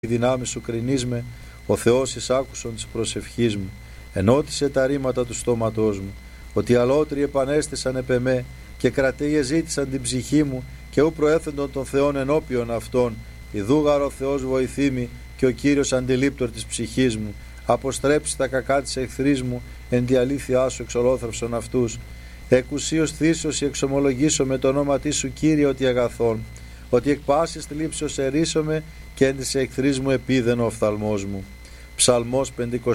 η δυνάμει σου κρινείς με, ο Θεός εισάκουσον της προσευχής μου, ενώτισε τα ρήματα του στόματός μου, ότι αλότριοι επανέστησαν επ' εμέ και κρατέοι εζήτησαν την ψυχή μου και ου προέθεντον των Θεών ενώπιον αυτών, ιδούγαρο Θεός βοηθήμη και ο Κύριος αντιλήπτορ της ψυχής μου, αποστρέψει τα κακά της εχθρής μου, εν τη αλήθειά σου εξολόθρευσον αυτούς. Εκουσίως θύσος εξομολογήσω με το όνομα της σου, Κύριε, ότι αγαθών, ότι εκ πάσης θλίψεως ερίσομαι και εν της εχθρής μου επίδεν ο οφθαλμός μου. Ψαλμός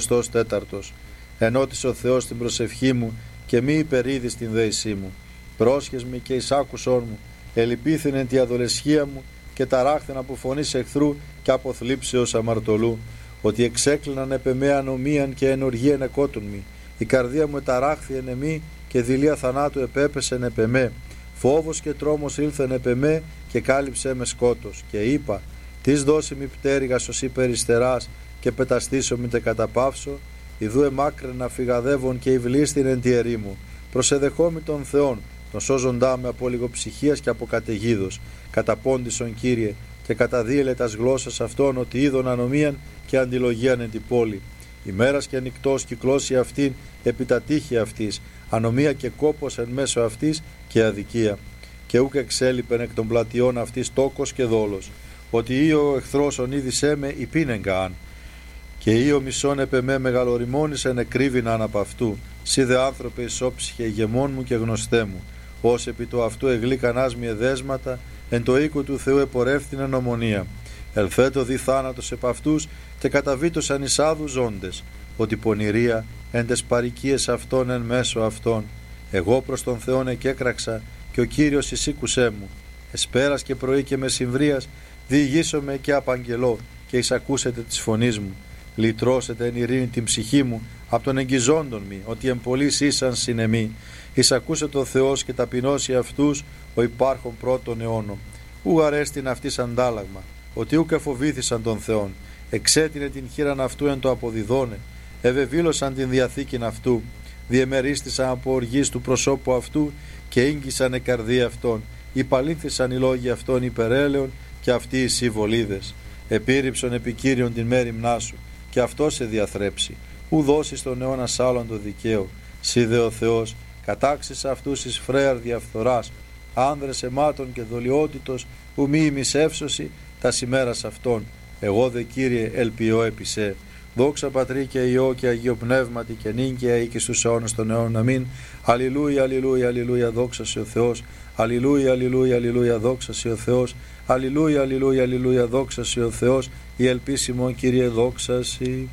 54. Ενώτησε ο Θεός την προσευχή μου και μη υπερίδεις την δέησή μου. Πρόσχες με και εισάκουσόν μου, ελυπήθην εν τη αδολεσχία μου και ταράχθεν από φωνής εχθρού και από θλίψεως αμαρτωλού, ότι εξέκλειναν επ' εμέ ανομίαν και ενοργίαν εκότουν μη. Η καρδία μου εταράχθη εν εμή και δειλία θανάτου επέπεσεν επ' εμέ. Φόβος και τρόμος ήλθεν επ' εμέ και κάλυψέ με σκότος. Και είπα, τις δώσει μη πτέρυγας ως υπεριστεράς και πεταστήσω μη τε καταπαύσω. Ιδού εμάκραινα φυγαδεύων και υβλίστην εν τη ερήμου. Προσεδεχόμη των Θεών, τον σώζοντά με από λιγοψυχίας και από καταιγίδος. Καταπόντισον, Κύριε, και καταδίελε τας γλώσσας αυτών ότι είδον ανομίαν και αντιλογίαν εν την πόλη. Ημέρας και νυκτός κυκλώσει αυτήν επί τα τείχη αυτής, ανομία και κόπος εν μέσω αυτής και αδικία. Και ούκ εξέλιπεν εκ των πλατιών αυτής τόκος και δόλος, ότι ή ο εχθρός ονείδησέ με υπήνεγκα. Και ή ο μισόν επ' εμέ μεγαλοριμόνησεν εκρύβηναν απ' αυτού. Σύ δε άνθρωπε ισόψυχε ηγεμόν μου και γνωστέ μου, ως επί το αυτού εγλίκανάς μη εδέσματα, εν το οίκο του Θεού επορεύθυνεν ομονία. Ελθέτω δι θάνατος επ' αυτούς και καταβήτωσαν εισάδου ζώντες, ότι πονηρία εν τες παροικίες αυτών εν μέσω αυτών. Εγώ προς τον Θεόν εκέκραξα και ο Κύριος εισήκουσέ μου. Εσπέρας και πρωί και μεσημβρίας διηγήσομαι και απαγγελώ και εισακούσετε της φωνής μου. Λυτρώσετε εν ειρήνη την ψυχή μου από τον εγγυζόντων μη, ότι εμπολείς ήσαν συνεμή. Εισακούσε το Θεός και ταπεινώσει αυτούς ο υπάρχον πρώτον αιώνων. Ου αρέστην αυτής αντάλλαγμα, ότι ούκ εφοβήθησαν τον Θεόν. Εξέτεινε την χείραν αυτού εν το αποδιδώνε. Ευεβήλωσαν την διαθήκην αυτού. Διεμερίστησαν από οργής του προσώπου αυτού και ήγγισαν η καρδία αυτών. Υπαλήθησαν οι λόγοι αυτών υπερέλεων και αυτοί οι συμβολίδες. Επίρρηψον επικύριον την μέριμνά σου και αυτό σε διαθρέψει. Ου δώσεις τον αιώνα άλλον το δικαίο. Σύ δε ο Θεός κατάξεις αυτούς εις φρέαρ διαφθοράς, άνδρες αιμάτων και δολιότητος, ου μη ημισεύσωση τα ημέρας αυτών. Εγώ δε, Κύριε, ελπιώ επί σε. Δόξα Πατρί και Υιό και Αγίο Πνεύματι και νυν και αεί και στους αιώνας των αιώνων. Αμήν. Αλληλούια, αλληλούια, αλληλούια, δόξα σε ο Θεός. Αλληλούια, αλληλούια, αλληλούια, δόξα σε ο Θεός. Αλληλούια, αλληλούια, αλληλούια, δόξα σε ο Θεός. Η ελπίσιμο, Κύριε, δόξα σε.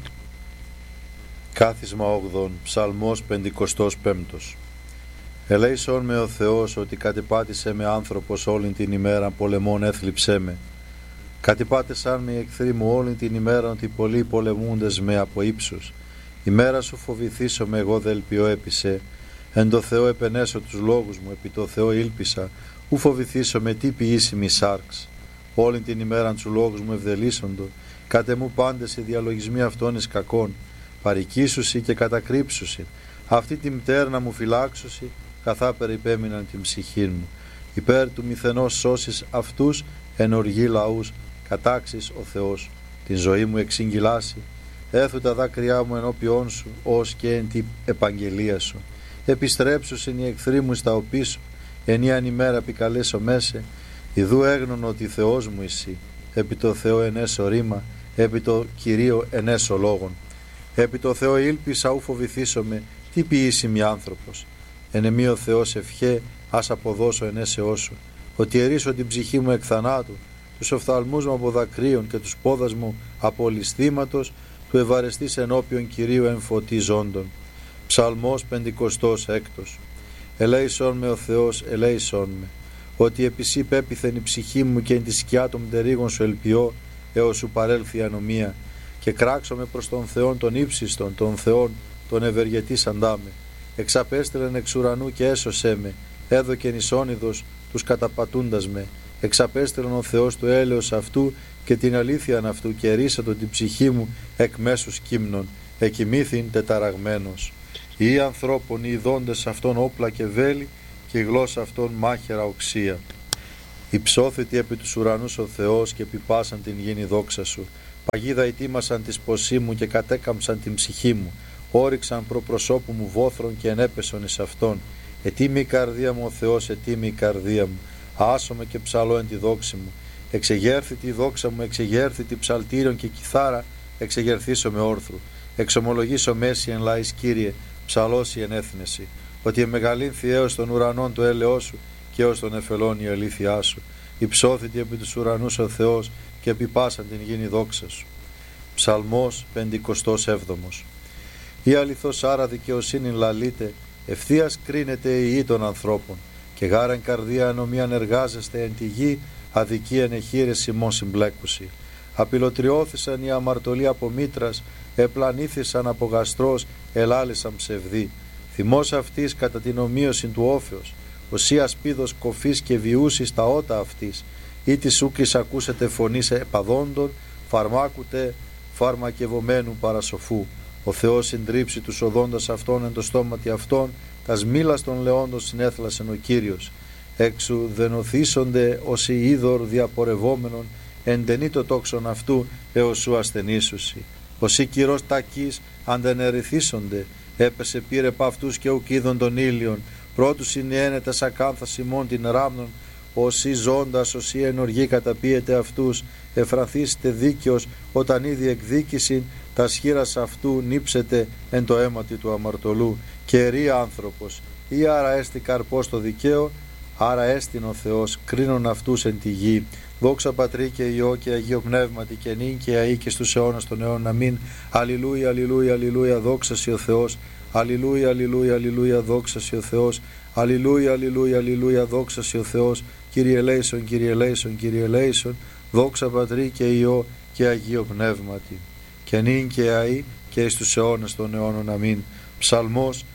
Κάθισμα 8, Ψαλμός 55. Ελέησον με ο Θεός ότι κατεπάτησε με άνθρωπος όλη την ημέρα, πολεμών έθλιψέ με. Κατεπάτησαν με οι εχθροί μου όλη την ημέρα, ότι πολλοί πολεμούντες με από ύψους. Ημέρα σου φοβηθήσω με, εγώ δε ελπιώ επί σε. Εν το Θεό επενέσω τους λόγους μου, επί το Θεό ήλπισα. Ου φοβηθήσω με τι ποιήσιμη σάρξ. Όλη την ημέρα τους λόγους μου ευδελίσσοντο. Κάτε μου πάντες οι διαλογισμοί αυτών εις κακών. Παρικήσουσι και κατακρύψουσι. Αυτή τη μτέρνα μου φυλάξουσι, καθά περιπέμειναν την ψυχή μου. Υπέρ του μηθενός σώσεις αυτούς, εν οργή λαούς, κατάξεις ο Θεός. Την ζωή μου εξηγγυλάσει. Έθου τα δάκρυά μου ενώπιόν σου, ως και εν την επαγγελία σου. Επιστρέψουσιν οι εχθροί μου στα οπίσω, ενίαν ημέρα επικαλέσω μέσε. Ιδού έγνων ότι Θεός μου εσύ. Επί το Θεό ενέσω ρήμα, επί το Κυρίο ενέσω λόγων. Επί το Θεό ήλπισα, ου φοβηθήσομαι, τι ποιήσιμη άνθρωπος. Εν εμεί ο Θεός ευχέ, ας αποδώσω ενέσεώς σου. Ότι ερίσω την ψυχή μου εκ θανάτου, τους οφθαλμούς μου από δακρύων και τους πόδας μου από ληστήματος, του ευαρεστής ενώπιον Κυρίου εν φωτί ζώντων. Ψαλμός 56. Ελέησον με ο Θεός, ελέησον με. Ότι επί σύ πέπιθεν η ψυχή μου και εν τη σκιά των μτερίγων σου ελπιώ, έως σου παρέλθει η ανομία. Και κράξομαι προς τον Θεόν τον ύψιστον, τον Θεόν τον ευεργετήσαντά με. Εξαπέστελεν εξ ουρανού και έσωσέ με. Έδωκεν εις όνειδος τους καταπατούντας με. Εξαπέστελεν ο Θεός του έλεος αυτού και την αλήθειαν αυτού και ερίσατον την ψυχή μου εκ μέσους κύμνων. Εκοιμήθην τεταραγμένος. Οι ανθρώπων οι ειδώντες αυτών όπλα και βέλη και η γλώσσα αυτών μάχαιρα οξία. Υψώθητη επί τους ουρανούς ο Θεός και επιπάσαν την γήνη δόξα σου. Παγίδα ετοίμασαν τη ποσή μου και κατέκαμψαν την ψυχή μου. Όριξαν προπροσώπου μου βόθρων και ενέπεσον εις αυτόν. Ετοίμη η καρδία μου ο Θεός, ετοίμη η καρδία μου. Άσομαι και ψαλώ εν τη δόξη μου. Εξεγέρθη τη δόξα μου, εξεγέρθη τη ψαλτήριον και κιθάρα, εξεγερθήσω με όρθρου. Εξομολογήσω μέση εν λαής Κύριε, ψαλώσει εν έθνεση. Ότι εμεγαλύνθη έως των ουρανών το έλεος σου και έως των εφελών η αλήθειά σου. Υψώθητη επί τους ουρανούς ο Θεός και επί πάσαν την γήνη δόξα σου. Ψαλμός 57. Η αληθώς άρα δικαιοσύνη λαλείτε, ευθείας κρίνεται η γη των ανθρώπων, και γάραν καρδία ανομίαν εργάζεστε εν τη γη, αδικίαν εχείρες ημών συμπλέκουσι. Απειλωτριώθησαν οι αμαρτωλοί από μήτρας, επλανήθησαν από γαστρός, ελάλησαν ψευδή. Θυμός αυτής κατά την ομοίωση του όφεως, οσίας πίδος κοφής και βιούσης τα ότα αυτής, ή της ούκης ακούσετε φωνής επαδόντων, φαρμάκουτε φαρμακευομένου παρασοφού. Ο Θεός συντρίψει τους οδόντας αυτών εν το στόματι αυτών, τας μήλας των λεόντων συνέθλασεν ο Κύριος. Έξου δενοθήσονται ως οι είδωρ διαπορευόμενον, εντενεί το τόξον αυτού έως σου ασθενήσουσι. Ως οι κυρός τακείς αντενερηθήσονται, έπεσε πήρε παυτούς και ουκίδων των ήλιων, πρώτους είναι ένετας ακάνθας ημών την ράμνων, όσοι ζώντας, όσοι ενοργή καταπίεται αυτούς, εφραθήσετε δίκαιος, όταν ήδη εκδίκησιν, τα σχήρας αυτού νύψετε εν το αίματι του αμαρτωλού, και ερεί άνθρωπος, ή άρα έστι καρπός το δικαίο, άρα έστιν ο Θεός, κρίνον αυτούς εν τη γη. Δόξα Πατρί και Υιό και Αγίο Πνεύματι και νυν και αεί και στους αιώνας των αιώνων. Αμήν. Αλληλούια, αλληλούια, αλληλούια, δόξα σοι ο Θεός. Αλληλούια, αλληλούια, αλληλούια, δόξα σοι ο Θεός. Αλληλούια, αλληλούια, αλληλούια, δόξα σοι ο Θεός. Κύριε ελέησον, Κύριε ελέησον, Κύριε ελέησον. Δόξα Πατρί και Υιό και Αγίο Πνεύματι και νυν και αεί και εις τους αιώνας των αιώνων. Αμήν. Ψαλμός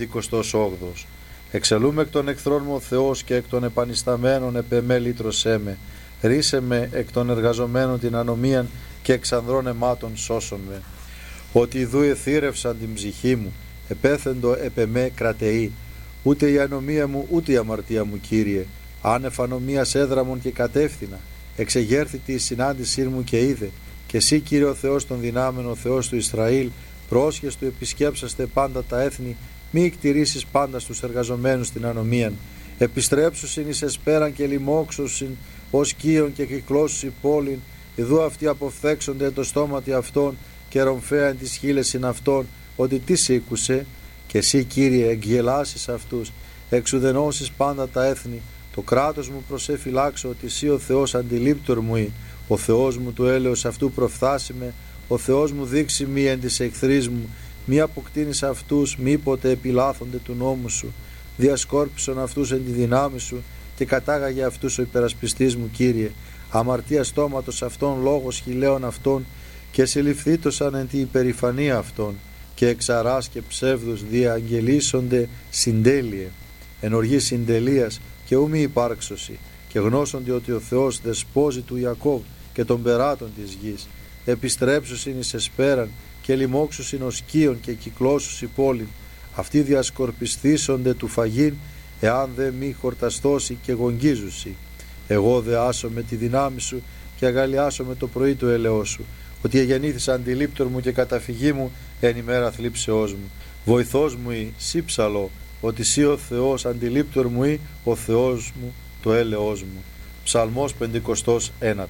58. Εξελούμε εκ των εχθρών μου ο Θεός και εκ των επανισταμένων επεμέ λύτρωσέ με. Ρίσε με εκ των εργαζομένων την ανομίαν και εξ ανδρών αιμάτων σώσον με. Ότι ιδού εθύρευσαν την ψυχή μου, επέθεντο επεμέ κρατεή. Ούτε η ανομία μου ούτε η αμαρτία μου, Κύριε. Άνευ ανομίας έδραμον και κατεύθυνα. Εξεγέρθητη η συνάντησή μου και είδε. Και εσύ, Κύριε ο Θεός των δυνάμεων, ο Θεός του Ισραήλ, πρόσχες του επισκέψαστε πάντα τα έθνη, μη εκτηρήσεις πάντα στους εργαζομένους την ανομίαν. Επιστρέψουσιν εις εσπέραν και λοιμόξουσιν ως κύων και κυκλώσουσι πόλην, ιδού αυτοί αποφθέξονται το στόματι αυτών και ρομφέαν τις χείλεσιν αυτών, ότι τι σήκουσε, και εσύ, Κύριε, εκγελάσεις αυτούς, εξουδενώσεις πάντα τα έθνη. Το κράτος μου προσεφυλάξω, ότι εσύ ο Θεός αντιλήπτορ μου ή, ο Θεός μου το έλεος αυτού προφθάσιμε, ο Θεός μου δείξει μη εν της εχθρής μου, μη αποκτήνεις αυτούς, μήποτε επιλάθονται του νόμου σου. Διασκόρπισον αυτούς εν τη δυνάμει σου και κατάγαγε αυτούς ο υπερασπιστής μου, Κύριε. Αμαρτία στόματος αυτών, λόγος χιλέων αυτών, και συλληφθήτωσαν εν τη υπερηφανία αυτών, και εξαράς και ψεύδους διαγγελίσονται συντέλειε. Εν οργή συντελείας και ου μη υπάρξωση, και γνώσονται ότι ο Θεός δεσπόζει του Ιακώβ και των περάτων της γης. Επιστρέψουσιν εις εσπέραν και λοιμόξουσιν ως κύων και κυκλώσουσι πόλην. Αυτοί διασκορπισθήσονται του φαγήν, εάν δε μη χορταστώσει και γογγίζουσι. Εγώ δε άσω με τη δυνάμει σου και αγαλιάσω με το πρωί του έλεος σου, ότι εγεννήθησα αντιλήπτορ μου και καταφυγή μου εν ημέρα θλίψεώς μου. Βοηθός μου ή σύψαλο, ότι σύ ο Θεός αντιλήπτορ μου ή ο Θεός μου το έλεος μου. Ψαλμός 51.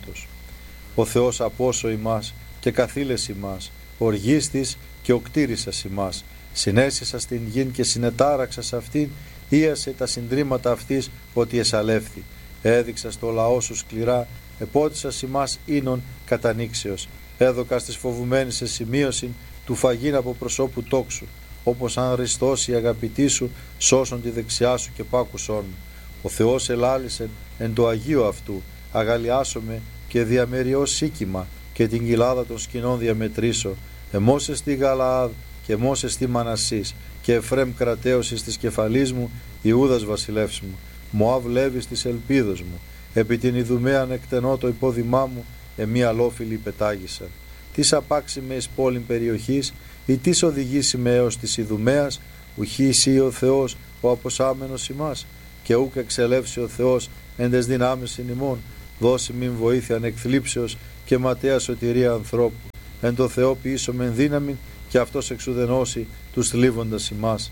Ο Θεός απόσο ημάς και καθήλες ημάς, οργίστης και οκτήρησας ημάς. Συνέσισα στην γην και συνετάραξα σε αυτήν, ίασε τα συντρίμματα αυτής ότι εσαλεύθη. Έδειξα στο λαό σου σκληρά, επότισας ημάς ίνων κατανήξεως. Έδωκα στις φοβουμένης σε σημείωση του φαγήν από προσώπου τόξου, όπως αν ριστώσει η αγαπητή σου, σώσον τη δεξιά σου και πάκουσόν μου. Ο Θεός ελάλησεν εν το Αγίο αυτού, αγαλιάσομαι και διαμεριώ σίκημα και την κοιλάδα των σκηνών διαμετρήσω. Εμώσες στη Γαλαάδ και μόσες στη Μανασής και Εφρέμ κρατέωσης της κεφαλής μου, Ιούδας βασιλεύς μου. Μωάβ Λέβης της ελπίδος μου, επί την Ιδουμαίαν εκτενώ το υπόδημά μου, εμεί αλόφιλοι πετάγησαν. Τις απάξει με εις πόλην περιοχής, ή τις οδηγήσει με έως της Ιδουμαίας, ουχή εσύ ο Θεός ο αποσάμενος ημάς, και ούκ εξελεύσει ο Θεός εν τες δυνάμεις ημών, δώσει μην βοήθειαν εκθλίψεως και ματαία σωτηρία ανθρώπου. Εν το Θεό ποιήσομεν δύναμη και αυτός εξουδενώσει τους θλίβοντας ημάς.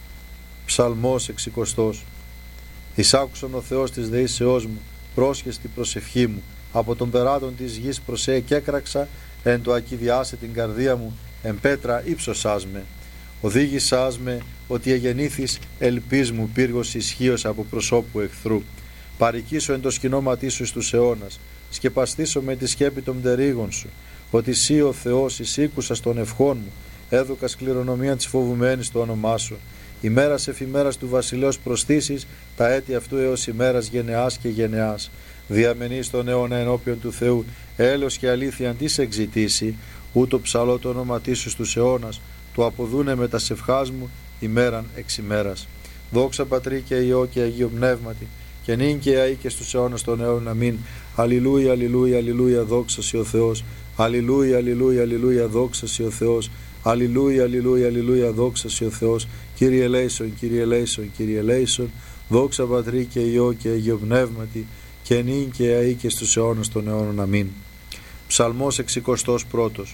Ψαλμός 60. Εισάκουσον ο Θεός της δεήσεώς μου, πρόσχεστη την προσευχή μου, από τον περάτων της γης προσέ και έκραξα, εν το ακιδιάσε την καρδία μου, εν πέτρα ύψωσάς με. Οδήγησάς με ότι εγεννήθης ελπίς μου πύργος ισχύος από προσώπου εχθρού. Παρικήσω εν το σκηνώματί σου στους αιώνας, σκεπαστήσω με τη σκέπη των πτερίγων σου, ότι σύ ο Θεός εισήκουσας των ευχών μου, έδωκας κληρονομία της φοβουμένης το όνομά σου. Ημέρας εφημέρας του βασιλέως προστήσεις, τα έτη αυτού έως ημέρας γενεάς και γενεάς. Διαμενείς τον αιώνα ενώπιον του Θεού, έλεος και αλήθεια αντί εξητήσει, ούτω ψαλώ το όνοματί σου στους αιώνας, του αποδούνε με τα σευχάς μου ημέραν εξ ημέρας. Δόξα Πατρί και Υιό και Αγίο Πνεύματι, και νυν και αεί και στους αιώνας των αιώνων. Αμήν. Αλληλούια, αλληλούια, αλληλούια, δόξα σοι ο Θεός. Αλληλούια, αλληλούια, αλληλούια, δόξα σοι ο Θεός. Αλληλούια, αλληλούια, αλληλούια, δόξα σοι ο Θεός. Κύριε ελέησον, Κύριε ελέησον, Κύριε ελέησον. Δόξα Πατρί και Υιό και Αγίο Πνεύματι, και νυν και αεί και στους αιώνας των αιώνων. Αμήν. Ψαλμός 61.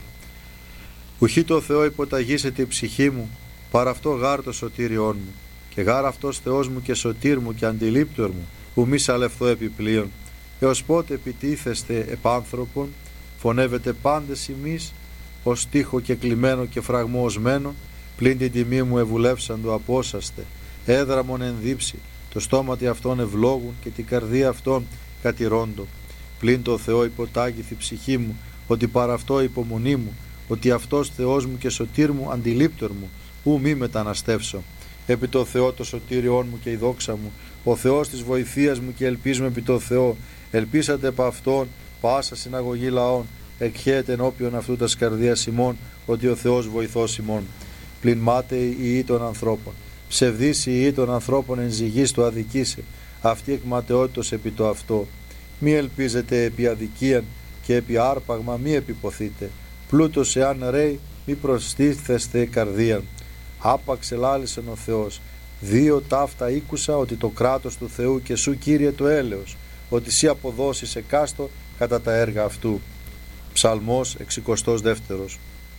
Ουχή το Θεό υποταγήσεται η ψυχή μου, παρά αυτό γάρ το σωτήριόν μου, και γάρ αυτός Θεός μου και σωτήρ μου και αντιλήπτωρ μου, που μη σαλευθώ επιπλέον. Έως πότε επιτίθεστε επάνθρωπον, φωνεύετε πάντες ημείς, ως τείχο και κλειμένο και φραγμό οσμένο, πλην την τιμή μου ευουλεύσαντο απόσαστε, έδραμον ενδύψει, το στόματι αυτών ευλόγουν και την καρδία αυτών κατηρώντο. Πλην το Θεό υποτάγηθη ψυχή μου, ότι παρά αυτό υπομονή μου, ότι αυτός Θεός μου και σωτήρ μου αντιλήπτωρ μου, ου μη μεταναστεύσω. Επί το Θεό το σωτήριόν μου και η δόξα μου, ο Θεός της βοηθείας μου και ελπίζουμε επί το Θεό. Ελπίσατε επ' αυτόν πάσα συναγωγή λαών, εκχέεται ενώπιον αυτού τας καρδίας ημών, ότι ο Θεός βοηθός ημών. Πλην μάταιοι οι ιοί των ανθρώπων, ψευδείς οι ιοί των ανθρώπων εν ζυγής το αδικήσε, αυτή εκ ματαιότητος επί το αυτό. Μη ελπίζετε επί αδικίαν και επί άρπαγμα μη επιποθείτε. Πλούτος εάν ρέει μη προστίθεστε καρδίαν. Άπαξ ελάλησεν ο Θεός. Δύο ταύτα ήκουσα, ότι το κράτος του Θεού και σου Κύριε το έλεος, ότι σύ αποδώσεις εκάστο κατά τα έργα αυτού. Ψαλμός 62.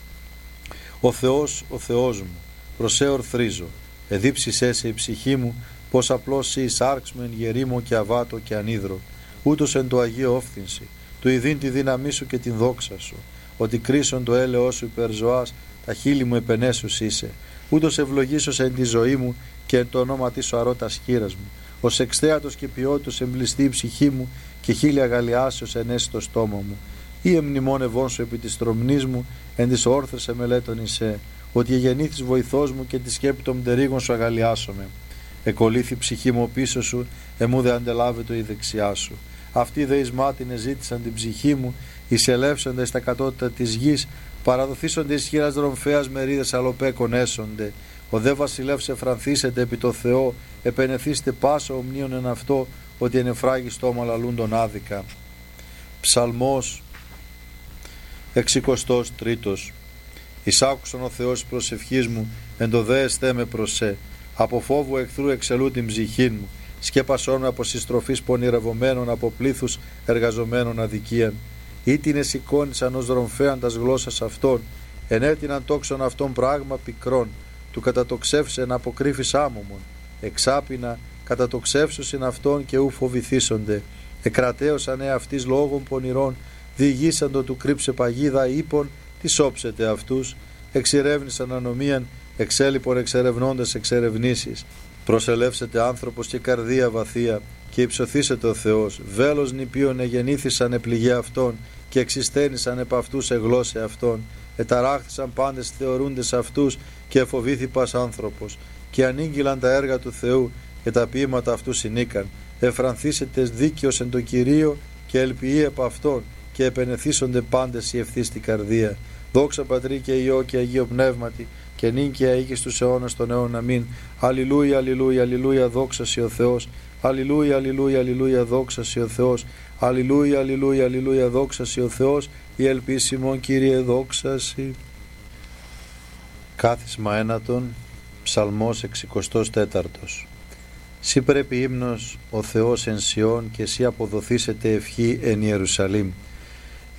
Ο Θεός μου, προσέ ορθρίζω, εδίψησέ σε η ψυχή μου, πως απλώς σύ εισάρξμεν γερήμο και αβάτο και ανίδρο, ούτως εν το Αγίο όφθυνση, του ειδήν τη δύναμή σου και την δόξα σου, ότι κρίσον το έλεος σου υπερ ζωάς, τα χείλη μου επενέσους είσαι, ούτως ευλογήσος εν τη ζωή μου και εν το όνομα της σου αρώ τας χείρας μου, ως εξθέατος και ποιότητος εμπλιστεί η ψυχή μου και χίλια αγαλιάσεως ενέσει το στόμα μου, ή εμνημόνευόν σου επί της τρομνής μου, εν της όρθρες εμελέτων εισέ, ότι εγεννήθης βοηθός μου και τη σκέπη των πτερίγων σου αγαλιάσομαι. Εκολύθη ψυχή μου πίσω σου, εμού δε αντελάβετο η δεξιά σου. Αυτοί δε εις μάτιν εζήτησαν την ψυχή μου, εισελεύσονται στα κατώτατα της γης, παραδοθήσονται εις χείρας δρομφέας μερίδες αλοπέκων έσονται. Ο δε βασιλεύς εφρανθήσετε επί το Θεό, επενεθήστε πάσο ομνίων εν αυτό, ότι εν εφράγει στόμα λαλούντον άδικα. Ψαλμός 63. Εισάκουσον ο Θεός προσευχής μου, εν το δε εστέ με προσέ. Από φόβου εχθρού εξελού την ψυχή μου, σκέπασόν με από συστροφής πονηρευομένων, από πλήθους εργαζομένων αδικίαν. Ή την εσηκώνησαν ως δρομφέαν τας γλώσσας αυτών, ενέτειναν τόξον αυτών πράγμα πικρών, του κατατοξεύσεν αποκρύφης άμωμον. Εξάπινα κατατοξεύσουσιν αυτών και ου φοβηθήσονται. Εκρατέωσαν αυτής λόγων πονηρών, διηγήσαντο του κρύψε παγίδα ύπων, τι σώψετε αυτούς. Εξηρεύνησαν ανομίαν, εξέλιπον εξερευνώντες εξερευνήσεις. Προσελεύσετε άνθρωπος και καρδία βαθία, και υψωθήσετε ο Θεός. Βέλος νηπίων εγεννήθησαν επληγέ αυτών, και εξιστένησαν επ' αυτούς εγλώσσε αυτών. Εταράχθησαν πάντες θεωρούντες αυτούς, και εφοβήθη πας άνθρωπος. Και ανήγγυλαν τα έργα του Θεού, και τα ποίηματα αυτού συνήκαν. Εφρανθήσετε δίκαιος εν το Κυρίο, και ελπιεί επ' αυτών, και επενεθήσονται πάντες οι ευθύς στην καρδία. Δόξα Πατρί και Υιό και Αγίο Πνεύματι, και νυν και αεί και στους αιώνας των αιώνων. Αμήν. Αλληλούια, αλληλούια, αλληλούια, δόξα σοι ο Θεός. Αλληλούια, αλληλούια, αλληλούια, δόξα σοι ο Θεός. Αλληλούια, αλληλούια, αλληλούια, δόξα σοι ο Θεός. Η ελπίσιμον Κύριε, δόξα σοι. Κάθισμα ένατον, Ψαλμός 64. Σύ πρέπει ύμνος ο Θεός εν Σιών, και σύ αποδοθήσετε ευχή εν Ιερουσαλήμ.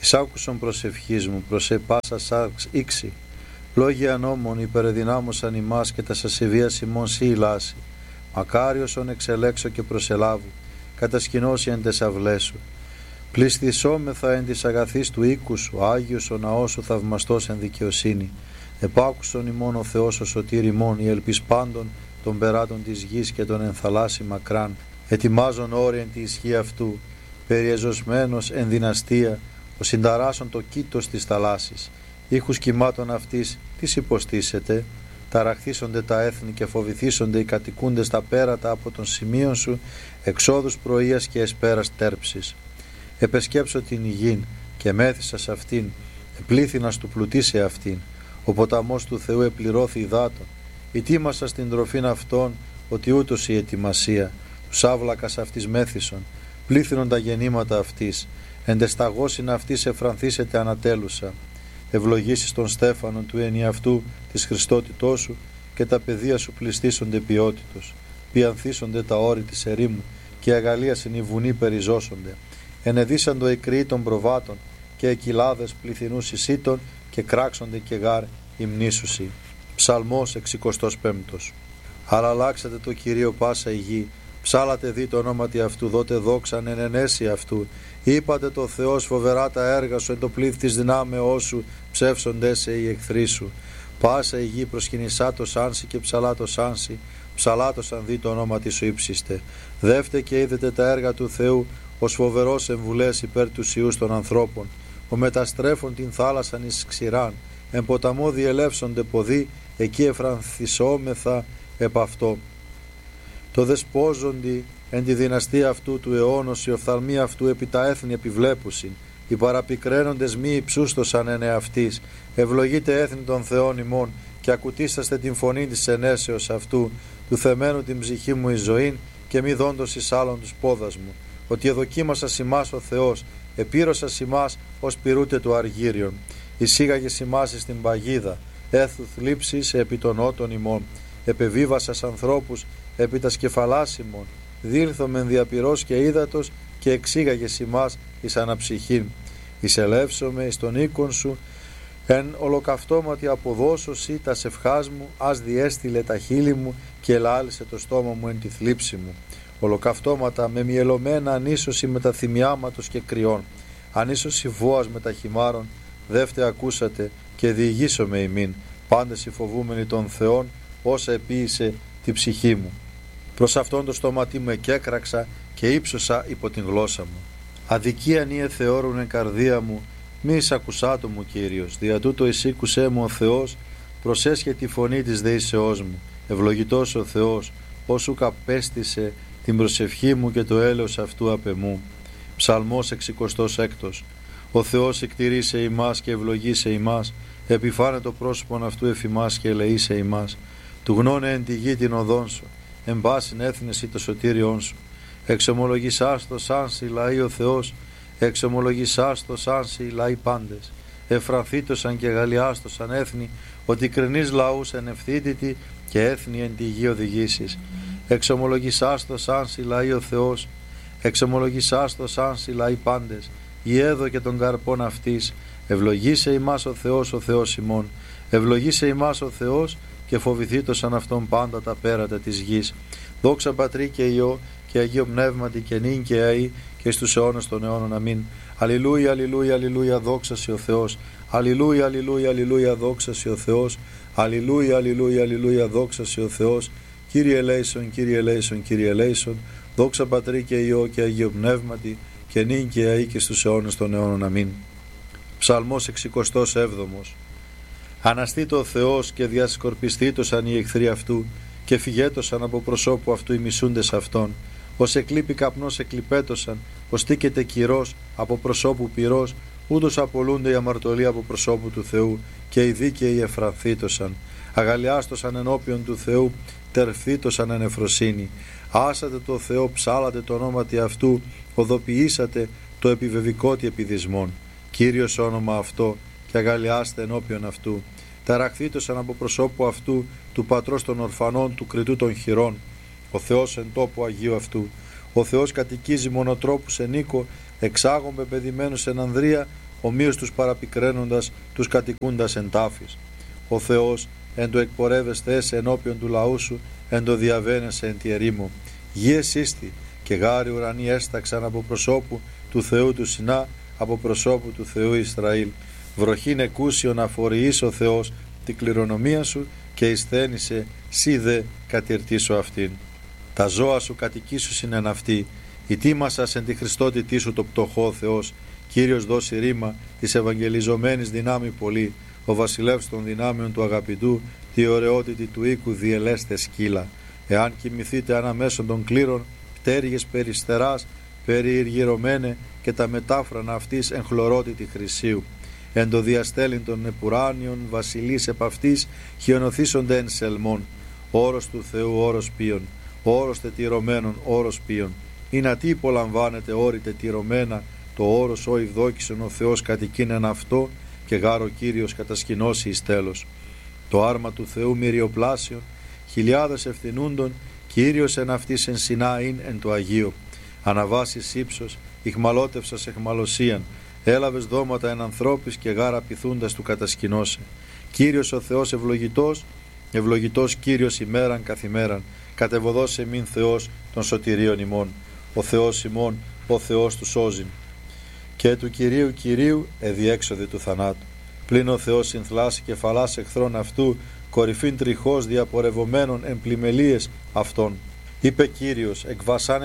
Εισάκουσον προσευχής μου, προσέ πάσα σάρξ ήξη. Λόγια νόμων υπερεδυνάμωσαν ημάς και τα σασεβίας ημών σύ ηλάση. Μακάριος ον εξελέξω και προσελάβου, κατασκηνώσει εν τες αυλές σου. Πληστησόμεθα εν της αγαθής του οίκου σου, Άγιος ο ναός σου θαυμαστός εν δικαιοσύνη. Επάκουσον ημών ο Θεός ο σωτήρ ημών, η ελπίς πάντων των περάτων της γης και των ενθαλάσσι μακράν. Ετοιμάζον όρι εν τη ισχύ αυτού, περιεζωσμένος εν δυναστεία, ο συνταράσσον το κήτος της θαλάσσης. Ήχους κυμάτων αυτής, τις υποστήσετε, ταραχθήσονται τα έθνη και φοβηθήσονται οι κατοικούντες τα πέρατα από των σημείων σου, εξόδους πρωίας και εσπέρας τέρψης. Επεσκέψω την υγιήν και μέθησα σε αυτήν, επλήθυνας του πλουτίσε αυτήν. Ο ποταμός του Θεού επληρώθη υδάτων. Ετοίμασα στην τροφήν αυτών, ότι ούτως η ετοιμασία. Τους άβλακας αυτής μέθησον, πλήθυνον τα γεννήματα αυτής. Εντεσταγώσιν αυτής εφρανθήσετε ανατέλουσα. Ευλογήσεις τον Στέφανον του ενιαυτού της Χριστότητός σου και τα παιδεία σου πληστήσονται ποιότητος. Πιανθήσονται τα όρη της ερήμου και η αγαλίασιν οι βουνοί περιζώσονται. Ενεδίσαντο οι κρυοί των προβάτων και οι κοιλάδες πληθυνούς εισήτων και κράξονται και γάρ υμνήσουσι. Ψαλμός 65. Αλλά αλλάξατε το Κυρίο πάσα η γη, ψάλατε δι το ονόματι αυτού, δότε δόξαν εν ενέση αυτού. Είπατε το Θεός φοβερά τα έργα σου, εν το πλήθ της δυνάμεώς σου, ψεύσονται σε οι εχθροί σου. Πάσα η γη προσκυνησά το σάνσι και ψαλά το σάνσι, ψαλάτωσαν δι το ονόματι σου ύψιστε. Δεύτε και είδετε τα έργα του Θεού, ως φοβερός εμβουλές υπέρ τους ιούς των ανθρώπων. Ο μεταστρέφων την θάλασσαν εις ξηράν, εν ποταμό διελεύσονται ποδοί, εκεί εφρανθισόμεθα επ' αυτό. Το δεσπόζοντι εν τη δυναστεία αυτού του αιώνος, οι οφθαλμοί αυτού επί τα έθνη επιβλέπουσιν. Οι παραπικραίνοντες μη υψούστοσαν εν εαυτής. Ευλογείτε έθνη των Θεών ημών και ακουτήσαστε την φωνή της ενέσεως αυτού, του θεμένου την ψυχή μου εις ζωήν και μη δόντος εις άλλον τους πόδας μου. Ότι εδοκίμασα ημάς ο Θεός, επίρωσα ημάς ως πυρούτε του αργύριον. Εισήγαγε ημάς εις την παγίδα, έθου θλίψης επί των ότων ημών. Επεβίβασας ανθρώπους επί τα σκεφαλάς ημών. Δήλθομεν διαπυρός και ύδατος και εξήγαγε ημάς εις αναψυχήν. Εισελεύσομαι εις τον οίκον σου, εν ολοκαυτώματι αποδώσωση τα σευχάς μου, ας διέστειλε τα χείλη μου και ελάλησε το στόμα μου εν τη θλίψη μου. Ολοκαυτώματα με μυελωμένα ανίσωση με τα θυμιάματος και κρυών, ανίσωση βόας με τα χυμάρων, δεύτε ακούσατε και διηγήσομαι ημίν, πάντες οι φοβούμενοι των Θεών, όσα επίησε τη ψυχή μου. Προς αυτόν το στόματί μου εκέκραξα και ύψωσα υπό την γλώσσα μου. Αδικίαν ή εθεώρουν εν καρδία μου, μη εισακουσάτο μου Κύριος, δια τούτο εισήκουσέ μου ο Θεός, προσέσχε τη φωνή της δεήσεώς μου. Ευλογητός ο Θεός, όσου καπέστησε την προσευχή μου και το έλεος αυτού απ' εμού. Ψαλμός 66. Ο Θεός εκτηρήσε ημάς και ευλογήσε ημάς, επιφάνε το πρόσωπον αυτού εφημάς και ελεήσε ημάς. Του γνώνε εν τη γη την οδόν σου, εν πάσιν έθνεση το σωτήριόν σου. Εξομολογησάς το σάνσι λαοί ο Θεός, εξομολογησάς το σάνσι λαοί πάντες. Εφρανθήτωσαν και γαλλιάστοσαν έθνη, ότι κρινείς λαούς εν ευθύτητη και έθνη εν τη γη οδηγήσεις. Εξομολογησάς το σάνσι λαοί ο Θεός, εξομολογησάς το σάνσι λαοί πάντες. Η έδω και των καρπών αυτής, ευλογήσε ημάς ο Θεός ημών, ευλογήσε ημάς ο Θεός και φοβηθήτωσαν αυτόν πάντα τα πέρατα της γης. Δόξα Πατρί και Υιό και Αγίο Πνεύματι και νυν και αεί και στους αιώνας των αιώνων. Αμήν. Αλληλούια, αλληλούια, αλληλούια, δόξα σε ο Θεός. Αλληλούια, αλληλούια, αλληλούια, δόξα σε ο Θεός. Αλληλούια, αλληλούια, αλληλούια, δόξα σε ο Θεός. Κύριε ελέησον, Κύριε ελέησον, Κύριε ελέησον. Δόξα Πατρί και Υιό και Αγίο Πνεύματι και νυν και αεί και στους αιώνας των αιώνων. Αμήν. Ψαλμός 67. Αναστήτω ο Θεός και διασκορπιστήτωσαν οι εχθροί αυτού και φυγέτωσαν από προσώπου αυτού οι μισούντες αυτών. Ως εκλείπει καπνός εκλειπέτωσαν, ως τίκεται κυρός από προσώπου πυρός, ούτως απολούνται οι αμαρτωλοί από προσώπου του Θεού και οι δίκαιοι εφρανθήτωσαν. Αγαλιάστωσαν ενώπιον του Θεού, τερφθήτωσαν εν εφροσύνη. Άσατε το Θεό, ψάλατε το ονόματι αυτού, οδοποιήσατε το επιβεβικότι επιδισμών. Κύριος όνομα αυτό και αγαλιάστε ενώπιον αυτού. Ταραχθήτωσαν από προσώπου αυτού, του πατρός των ορφανών, του κριτού των χειρών. Ο Θεός εν τόπο Αγίου αυτού. Ο Θεός κατοικίζει μονοτρόπους εν οίκο, εξάγων πεπαιδημένους εν ανδρεία, ομοίως τους παραπικραίνοντας, τους κατοικούντας εν τάφης. Ο Θεός, εν το εκπορεύεστε έσαι ενώπιον του λαού σου, εν το διαβαίνεσαι εν τη ερήμο. Γη εσύστη, και γάρι ουρανοί έσταξαν από προσώπου του Θεού του Σινά, από προσώπου του Θεού Ισραήλ. Βροχήν εκούσιον αφοριείς ο Θεός τη κληρονομία σου, και εισθένησε σύ δε κατηρτήσω αυτήν. Τα ζώα σου κατοικήσουσιν εν αυτή, η τίμασας εν τη Χριστότητή σου το πτωχό Θεός. Κύριος δώσει ρήμα της ευαγγελιζομένης δυνάμει πολύ, ο βασιλεύς των δυνάμεων του αγαπητού, τη ωραιότητη του οίκου διελέστε σκύλα. Εάν κοιμηθείτε αναμέσων των κλήρων, πτέρυγες περιστεράς, περιηργυρωμένε, και τα μετάφρανα αυτής εν χλωρότητη χρυσίου. Εν το διαστέλιν των επουράνιων βασιλείς επ' αυτής χιονοθήσονται εν σελμών. Όρος του Θεού όρος ποιον, όρος τετυρωμένων όρος ποιον. Είναι τι υπολαμβάνεται όρη τετυρωμένα, το όρος ο ευδόκησον ο Θεός κατοικίνεν αυτό, και γάρο Κύριος κατασκηνώσει εις τέλος. Το άρμα του Θεού μυριοπλάσιον, χιλιάδες ευθυνούντων, Κύριος εν αυτής εν Σινάιν εν το Αγίο. Αναβάσεις ύψος, ηχμαλώτευσας εχμαλωσίαν, έλαβες δώματα εν ανθρώπης, και γάρα πειθούντας του κατασκηνώσε. Κύριος ο Θεός ευλογητός, ευλογητός Κύριος ημέραν καθημέραν, κατεβοδός εμήν Θεός των σωτηρίων ημών. Ο Θεός ημών, ο Θεός του σώζειν. Και του Κυρίου Κυρίου εδιέξοδη του θανάτου. Πλην ο Θεός συνθλάσει κεφαλάς εχθρών αυτού, κορυφήν τριχώς διαπορευομένων εν πλημελίες αυτών. Είπε Κύριος, εκ βασάν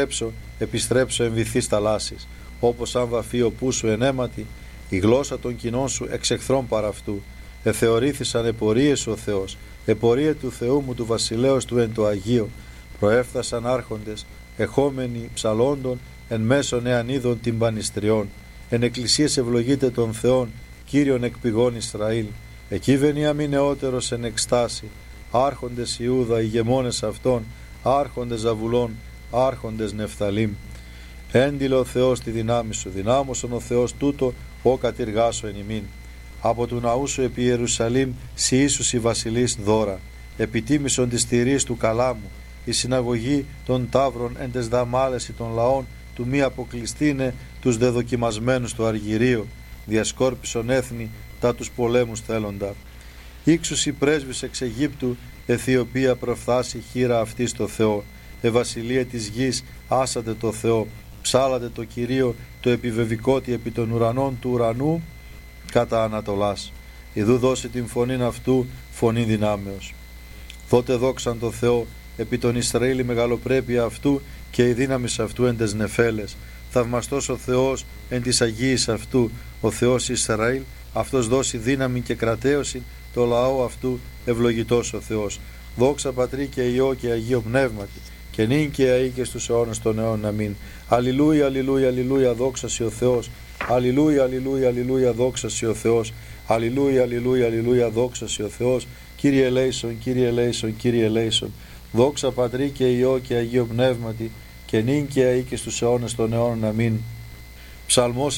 επιστρέψω εν βυθείς θαλάσσης. Όπως αν βαφεί ο πού σου εν αίματι, η γλώσσα των κοινών σου εξ εχθρών παρά αυτού. Εθεωρήθησαν επορίες ο Θεός, επορία του Θεού μου του βασιλέως του εν το Αγίο. Προέφθασαν άρχοντες, εχόμενοι ψαλόντων, εν μέσων εανίδων τυμπανιστριών. Εν εκκλησίες ευλογείται των Θεών, Κύριον εκ πηγών Ισραήλ. Εκεί Βενιαμίν νεότερος εν εκστάση, άρχοντες Ιούδα, ηγεμόνες αυτών, άρχοντες Ζαβουλών, άρχοντες Νεφθαλήμ. Έντιλε ο Θεός τη δυνάμει σου, δυνάμωσον ο Θεός τούτο, ο κατηργάσω εν ημίν. Από του ναού σου επί Ιερουσαλήμ, σοι ίσους η βασιλείς δώρα. Επιτίμησον της τηρής του καλάμου, η συναγωγή των ταύρων εν τες δαμάλεση των λαών, του μη αποκλειστήνε τους δεδοκιμασμένους του αργυρίου. Διασκόρπισον έθνη τα τους πολέμους θέλοντα. Ήξους η πρέσβης εξ Αιγύπτου, Αιθιοπία προφθάσει χείρα αυτή στο Θεό. Βασιλεία της γης, άσατε το Θεό. Ψάλατε το Κυρίο, το επιβεβικότι επί των ουρανών του ουρανού κατά Ανατολάς. Ιδού δώσει την φωνήν αυτού, φωνή δυνάμεως. Δότε δόξαν το Θεό επί τον Ισραήλ η μεγαλοπρέπεια αυτού, και η δύναμη αυτού εν τες νεφέλες. Θαυμαστός ο Θεός εν της Αγίης αυτού, ο Θεός Ισραήλ, αυτός δώσει δύναμη και κρατέωση, το λαό αυτού ευλογητός ο Θεός. Δόξα Πατρί και Υιό και Αγίο Πνεύματι, και νυν και αεί και στους αιώνας των αιώνων. Αμήν. Αλληλούια, αλληλούια, αλληλούια, δόξα σοι ο Θεός. Αλληλούια, αλληλούια, αλληλούια, δόξα σοι ο Θεός. Αλληλούια, αλληλούια, αλληλούια, δόξα σοι ο Θεός. Κύριε ελέησον, Κύριε ελέησον, Κύριε ελέησον. Δόξα Πατρί και Υιό και Αγίο Πνεύματι, και νυν και αεί και στους αιώνας των αιώνων. Αμήν. Ψαλμός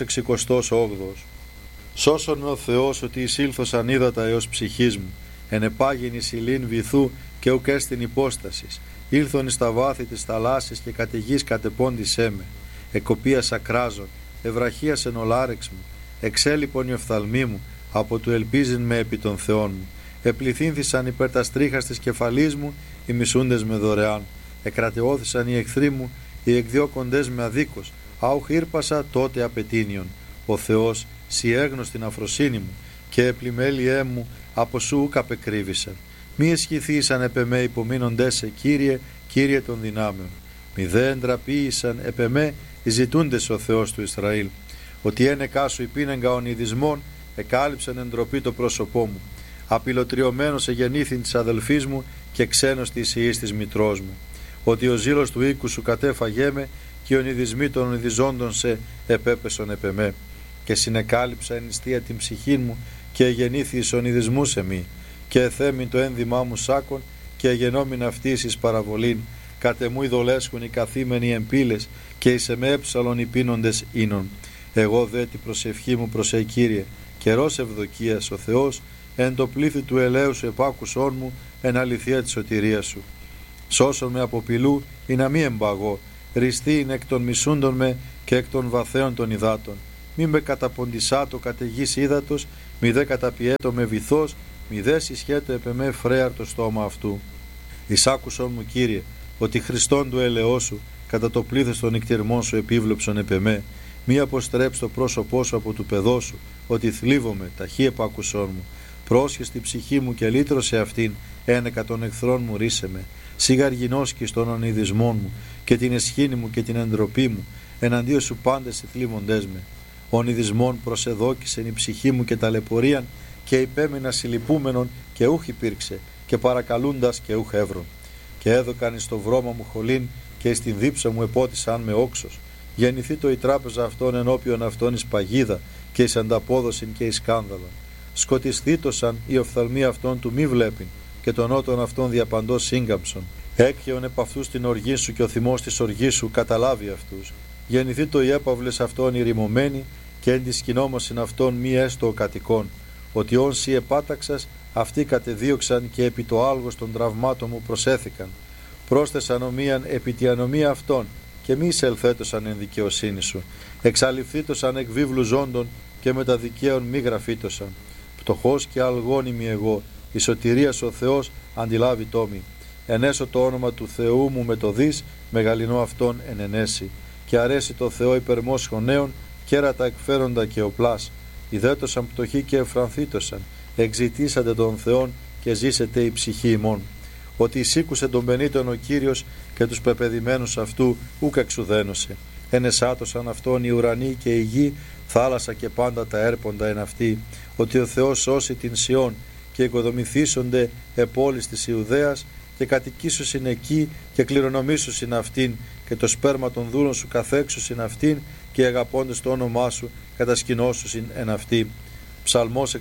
68. Σώσον με ο Θεός ότι εισήλθος ανίδατα έως ψυχής μου, ενεπάγην εις ηλίν βυθού και ουκ έστιν υπόστασης. Ήλθον εις τα βάθη της θαλάσσης και κατ' γης κατεπώντησέ με. Εκοπίας ακράζων, ευραχίας εν ολάρεξ μου, εξέλιπον η οφθαλμή μου, από του ελπίζειν με επί των Θεών μου. Επληθύνθησαν υπέρ τα στρίχας της κεφαλής μου, οι μισούντες με δωρεάν. Εκρατεώθησαν οι εχθροί μου, οι εκδιώκοντες με αδίκως. Άουχ ήρπασα τότε απαιτήνιον. Ο Θεός σοι έγνωστην αφροσύνη μου, και επλημέλιέ μου από σου ουκ απεκρύβησαν. Μη εσχηθήσαν επ' εμέ υπομείνοντές σε, Κύριε, Κύριε των δυνάμεων. Μη δε εντραπείησαν επ' εμέ οι ζητούντες ο Θεός του Ισραήλ. Ότι ένεκά σου υπήνεγκα ονειδισμών, εκάλυψαν εντροπή το πρόσωπό μου. Απειλοτριωμένος εγεννήθην της αδελφής μου, και ξένος της ιής της μητρός μου. Ότι ο ζήλος του οίκου σου κατέφαγέ με, και οι ονειδισμοί των ονειδιζόντων σε επέπεσον επ' εμέ. Και συνεκάλυψα εν νηστεία την ψυχή μου, και εγεννήθη εις ονειδισμούς σε μη. Και εθέμην το ένδυμά μου σάκον, και εγενόμην αυτής εις παραβολήν. Κατεμού ειδολέσχουν οι καθήμενοι εμπύλες, και εις εμέ έψαλον οι πίνοντες ίνων. Εγώ δε την προσευχή μου προς Κύριε, καιρός ευδοκίας ο Θεός, εν το πλήθη του ελαίου σου επάκουσόν μου, εν αληθεία της σωτηρίας σου. Σώσον με από πηλού, ή να μη εμπαγώ, ριστή είναι εκ των μισούντων με, και εκ των βαθέων των υδάτων. μη με καταποντισάτο καταιγής ύδατος, μη δε καταπιέτο με βυθός, μη δε συσχέτω επ' εμέ φρέαρ το στόμα αυτού. Εισάκουσον μου, Κύριε, ότι Χριστόν του ελεός σου, κατά το πλήθος των νυκτυρμών σου επίβλεψον επ' εμέ, μη αποστρέψ το πρόσωπό σου από του παιδό σου, ότι θλίβομαι, ταχύ επάκουσόν μου. Πρόσχε στη ψυχή μου και λύτρωσε αυτήν, ένεκα των εχθρών μου ρίσε με. Σιγαργινώσκεις των ονειδισμών μου και την εσχήνη μου και την εντροπή μου, εναντίον σου πάντες οι θλίβοντές με. Ονειδισμών προσεδόκησεν η ψυχή μου και ταλαιπωρίαν, και υπέμεινα συλληπούμενον και ούχ υπήρξε, και παρακαλούντας και ούχ εύρων. Και έδωκαν εις το βρώμα μου χολήν, και εις την δίψα μου επότισαν με όξος. Γεννηθεί το η τράπεζα αυτών ενώπιον αυτών εις παγίδα, και εις ανταπόδοσιν και εις σκάνδαλον. Σκοτισθήτωσαν οι οφθαλμοί αυτών του μη βλέπειν, και τον ότον αυτών διαπαντός σύγκαμψον. Έκχεον επ' αυτούς την οργή σου, και ο θυμός της οργής σου καταλάβει αυτούς. Γεννηθεί το οι έπαυλες αυτών ηρημωμένοι, και εν της σκηνόμωσιν αυτών μη έστω ο κατοικών. Ότι όν σοι επάταξας, αυτοί κατεδίωξαν και επί το άλγος των τραυμάτων μου προσέθηκαν. Πρόσθεσαν ομοίαν επί τη ανομία αυτών, και μη εισελθέτωσαν εν δικαιοσύνη σου. Εξαλειφθήτωσαν εκ βίβλου ζώντων, και με τα δικαίων μη γραφήτωσαν. Πτωχός και αλγόνιμη εγώ, η σωτηρίας ο Θεός αντιλάβει τόμη. Ενέσω το όνομα του Θεού μου με το δις, μεγαλυνό αυτόν εν ενέσει. Και αρέσει το Θεό υπερμός χωνέων, κέρατα εκφέροντα και οπλάς. Ιδέτωσαν πτωχοί και εφρανθήτωσαν, εξητήσατε τον Θεόν και ζήσετε η ψυχή ημών. Ότι εισήκουσε τον πενήτων ο Κύριος και τους πεπεδημένους αυτού ούκ εξουδένωσε. Ενεσάτωσαν αυτόν οι ουρανοί και η γη, θάλασσα και πάντα τα έρποντα εν αυτή. Ότι ο Θεός σώσει την Σιών και οικοδομηθήσονται επόλεις της Ιουδαίας, και κατοικήσουσιν εκεί και κληρονομήσουσιν αυτήν, και το σπέρμα των δούλων σου καθέξουσιν αυτήν, και αγαπώντες το όνομά σου κατασκηνώσουσιν εν αυτή. Ψαλμός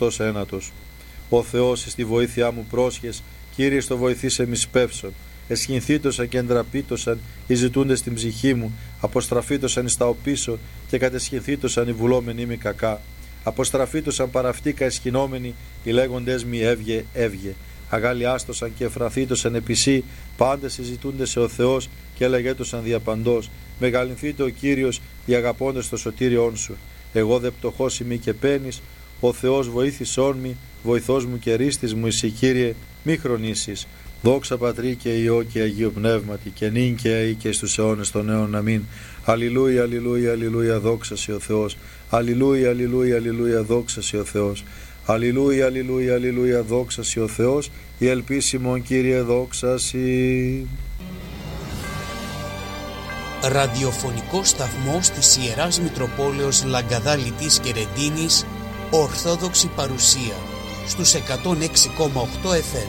69. Ο Θεός εις τη βοήθειά μου πρόσχες, Κύριε στο βοηθήσε μη σπεύσον. Εσχυνθήτωσαν και εντραπήτωσαν οι ζητούντες στην ψυχή μου, αποστραφήτωσαν εις τα οπίσω, και κατεσχυνθήτωσαν οι βουλόμενοι μη κακά. Αποστραφήτωσαν παραυτήκα εσχυνόμενοι, οι λέγοντες μη έβγε, έβγε. Αγαλιάστοσαν και εφραθήτωσαν επισή, πάντες συζητούνται σε ο Θεός, και λέγετωσαν διαπαντός. Μεγαλυνθείτε ο Κύριος, οι αγαπώντες το σωτήριόν σου. Εγώ δε πτωχός ημί και πένης, ο Θεός βοήθησόν μη, βοηθός μου και ρίστης μου, εσύ Κύριε, μη χρονίσεις. Δόξα Πατρί και Υιό και Αγίο Πνεύματι, και νυν και αεί και στους αιώνες των αιώνων. Αμήν. Αλληλούια, αλληλούια, αλληλούια, δόξα σε ο Θεός. Αλληλούια, αλληλούια, αλληλούια, δόξα σε ο Θεός. Αλληλούια, αλληλούια, αλληλούια, δόξα σε ο Θεός. Η ελπίσιμον Κύριε, δόξα σοι. Ραδιοφωνικό σταθμός της Ιεράς Μητροπόλεως Λαγκαδά Λιτής και Ρεντίνης, Ορθόδοξη παρουσία στους 106,8 FM.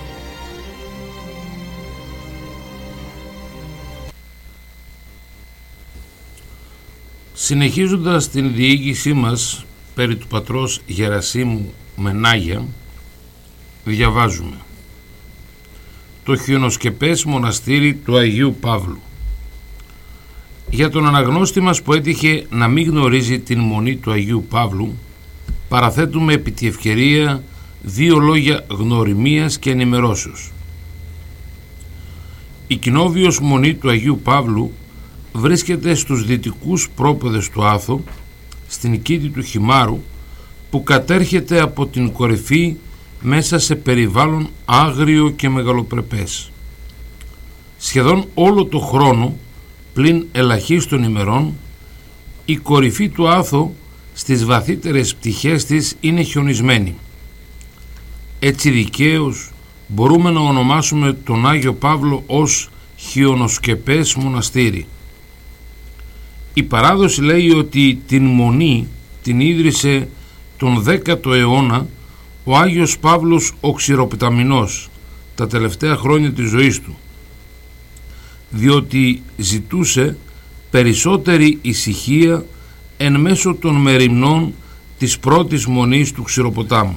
Συνεχίζοντας την διοίκησή μας περί του πατρός Γερασίμου Μενάγια, διαβάζουμε το χιονοσκεπές μοναστήρι του Αγίου Παύλου. Για τον αναγνώστη μας που έτυχε να μην γνωρίζει την μονή του Αγίου Παύλου, παραθέτουμε επί τη ευκαιρία δύο λόγια γνωριμίας και ενημερώσεως. Η κοινόβιος μονή του Αγίου Παύλου βρίσκεται στους δυτικούς πρόποδες του Άθο, στην κήτη του Χιμάρου, που κατέρχεται από την κορυφή μέσα σε περιβάλλον άγριο και μεγαλοπρεπές. Σχεδόν όλο το χρόνο, πλην ελαχίστων ημερών, η κορυφή του Άθο στις βαθύτερες πτυχές της είναι χιονισμένη. Έτσι δικαίως μπορούμε να ονομάσουμε τον Άγιο Παύλο ως χιονοσκεπές μοναστήρι. Η παράδοση λέει ότι την μονή την ίδρυσε τον 10ο αιώνα ο Άγιος Παύλος ο Ξηροπεταμηνός τα τελευταία χρόνια της ζωής του, διότι ζητούσε περισσότερη ησυχία εν μέσω των μεριμνών της πρώτης μονής του Ξηροποτάμου.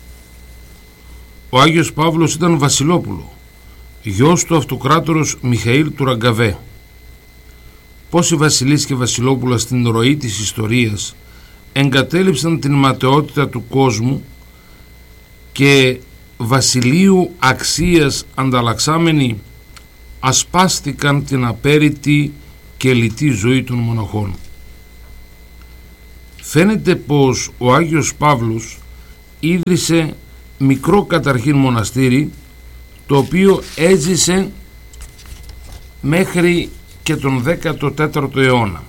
Ο Άγιος Παύλος ήταν βασιλόπουλο, γιος του αυτοκράτορος Μιχαήλ του Ραγκαβέ. Πόσοι βασιλείς και βασιλόπουλα στην ροή της ιστορίας εγκατέλειψαν την ματαιότητα του κόσμου και βασιλείου αξίας ανταλλαξάμενοι ασπάστηκαν την απέρητη και λιτή ζωή των μοναχών. φαίνεται πως ο Άγιος Παύλος ίδρυσε μικρό καταρχήν μοναστήρι, το οποίο έζησε μέχρι και τον 14ο αιώνα.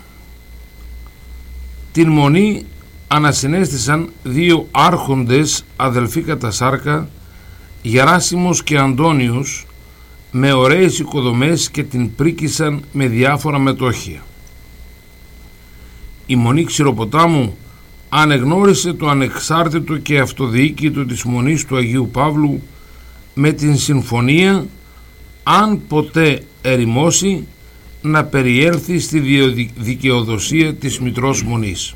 Την μονή ανασυνέστησαν δύο άρχοντες αδελφοί κατά σάρκα, Γεράσιμος και Αντώνιος, με ωραίες οικοδομές, και την πρίκησαν με διάφορα μετόχια. Η Μονή Ξηροποτάμου ανεγνώρισε το ανεξάρτητο και αυτοδιοίκητο της Μονής του Αγίου Παύλου με την συμφωνία, αν ποτέ ερημώσει, να περιέλθει στη δικαιοδοσία της Μητρός Μονής.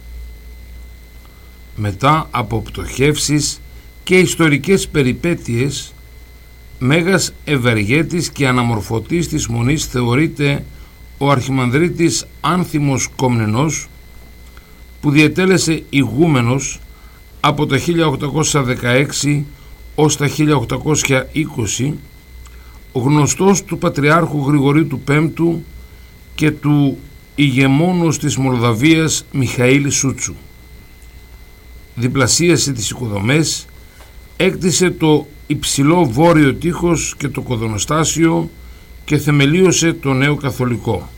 Μετά από πτωχεύσεις και ιστορικές περιπέτειες, μέγας ευεργέτης και αναμορφωτής της Μονής θεωρείται ο Αρχιμανδρίτης Άνθιμος Κομνηνός, που διετέλεσε ηγούμενος από το 1816 ως τα 1820, γνωστός του Πατριάρχου Γρηγορίου του Πέμπτου και του ηγεμόνος της Μολδαβίας Μιχαήλ Σούτσου. Διπλασίασε τις οικοδομές, έκτισε το υψηλό βόρειο τείχος και το κοδονοστάσιο και θεμελίωσε το νέο καθολικό.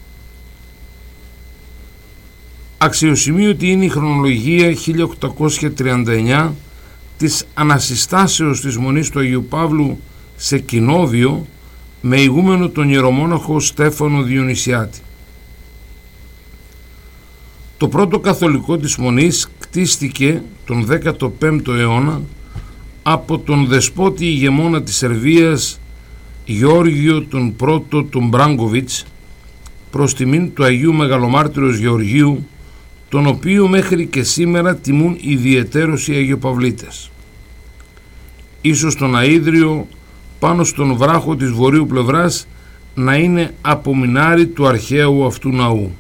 Αξιοσημείωτη είναι η χρονολογία 1839 της ανασυστάσεως της Μονής του Αγίου Παύλου σε Κοινόβιο, με ηγούμενο τον ιερομόναχο Στέφανο Διονυσιάτη. Το πρώτο καθολικό της Μονής κτίστηκε τον 15ο αιώνα από τον δεσπότη ηγεμόνα της Σερβίας Γεώργιο τον πρώτο τον Μπράγκοβιτς, προς τιμήν του Αγίου Μεγαλομάρτυρος Γεωργίου, τον οποίο μέχρι και σήμερα τιμούν ιδιαιτέρως οι Αγιοπαυλίτες. Ίσως τον αΐδριο πάνω στον βράχο της βορείου πλευράς να είναι απομεινάρι του αρχαίου αυτού ναού.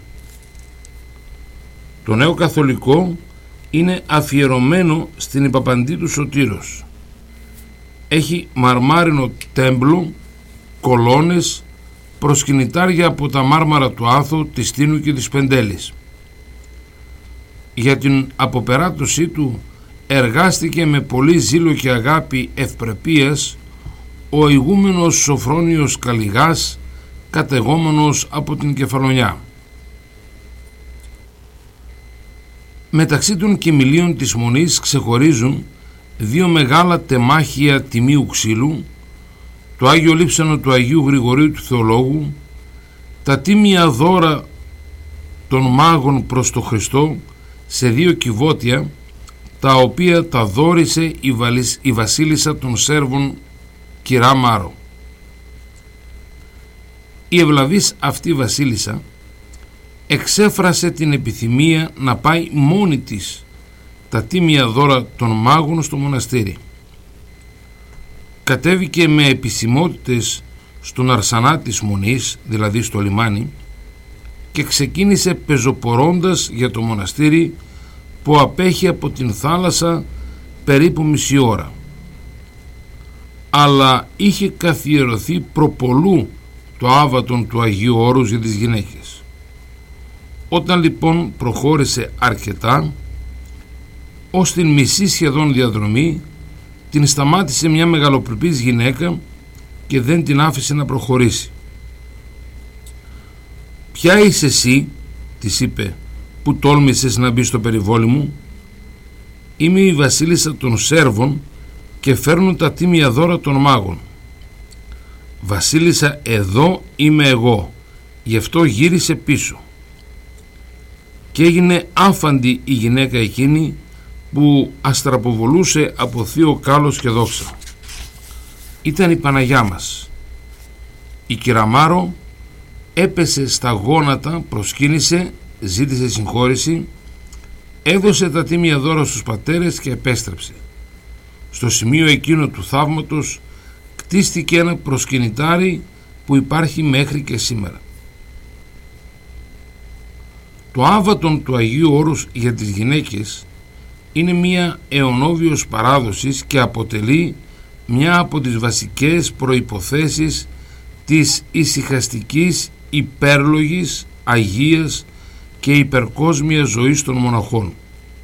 Το νέο καθολικό είναι αφιερωμένο στην Υπαπαντή του Σωτήρος. Έχει μαρμάρινο τέμπλο, κολόνες, προσκυνητάρια από τα μάρμαρα του Άθου, της Τίνου και της Πεντέλης. Για την αποπεράτωσή του εργάστηκε με πολύ ζήλο και αγάπη ευπρεπίας ο ηγούμενος Σοφρόνιος Καλλιγάς, κατεγόμενος από την Κεφαλονιά. Μεταξύ των κοιμηλίων της Μονής ξεχωρίζουν δύο μεγάλα τεμάχια τιμίου ξύλου, το Άγιο Λείψανο του Αγίου Γρηγορίου του Θεολόγου, τα τίμια δώρα των μάγων προς το Χριστό σε δύο κυβότια, τα οποία τα δώρισε η βασίλισσα των Σέρβων Κυρά Μάρο. Η ευλαβής αυτή βασίλισσα εξέφρασε την επιθυμία να πάει μόνη της τα τίμια δώρα των μάγων στο μοναστήρι. Κατέβηκε με επισημότητες στον αρσανά της Μονής, δηλαδή στο λιμάνι, και ξεκίνησε πεζοπορώντας για το μοναστήρι, που απέχει από την θάλασσα περίπου μισή ώρα, αλλά είχε καθιερωθεί προπολού το άβατον του Αγίου Όρους για τις γυναίκες. Όταν λοιπόν προχώρησε αρκετά, ως την μισή σχεδόν διαδρομή, την σταμάτησε μια μεγαλοπρεπής γυναίκα και δεν την άφησε να προχωρήσει. «Ποια είσαι εσύ?» της είπε, «που τόλμησες να μπει στο περιβόλι μου?» «Είμαι η βασίλισσα των Σέρβων και φέρνω τα τίμια δώρα των μάγων». «Βασίλισσα, εδώ είμαι εγώ», γι' αυτό γύρισε πίσω. Και έγινε άφαντη η γυναίκα εκείνη, που αστραποβολούσε από θείο κάλος και δόξα. Ήταν η Παναγιά μας. Η Κυραμάρο έπεσε στα γόνατα, προσκύνησε, ζήτησε συγχώρηση, έδωσε τα τίμια δώρα στους πατέρες και επέστρεψε. Στο σημείο εκείνο του θαύματος κτίστηκε ένα προσκυνητάρι που υπάρχει μέχρι και σήμερα. Το άβατον του Αγίου Όρους για τις γυναίκες είναι μια αιωνόβιος παράδοσης και αποτελεί μια από τις βασικές προϋποθέσεις της ησυχαστικής, υπέρλογης, αγίας και υπερκόσμια ζωής των μοναχών.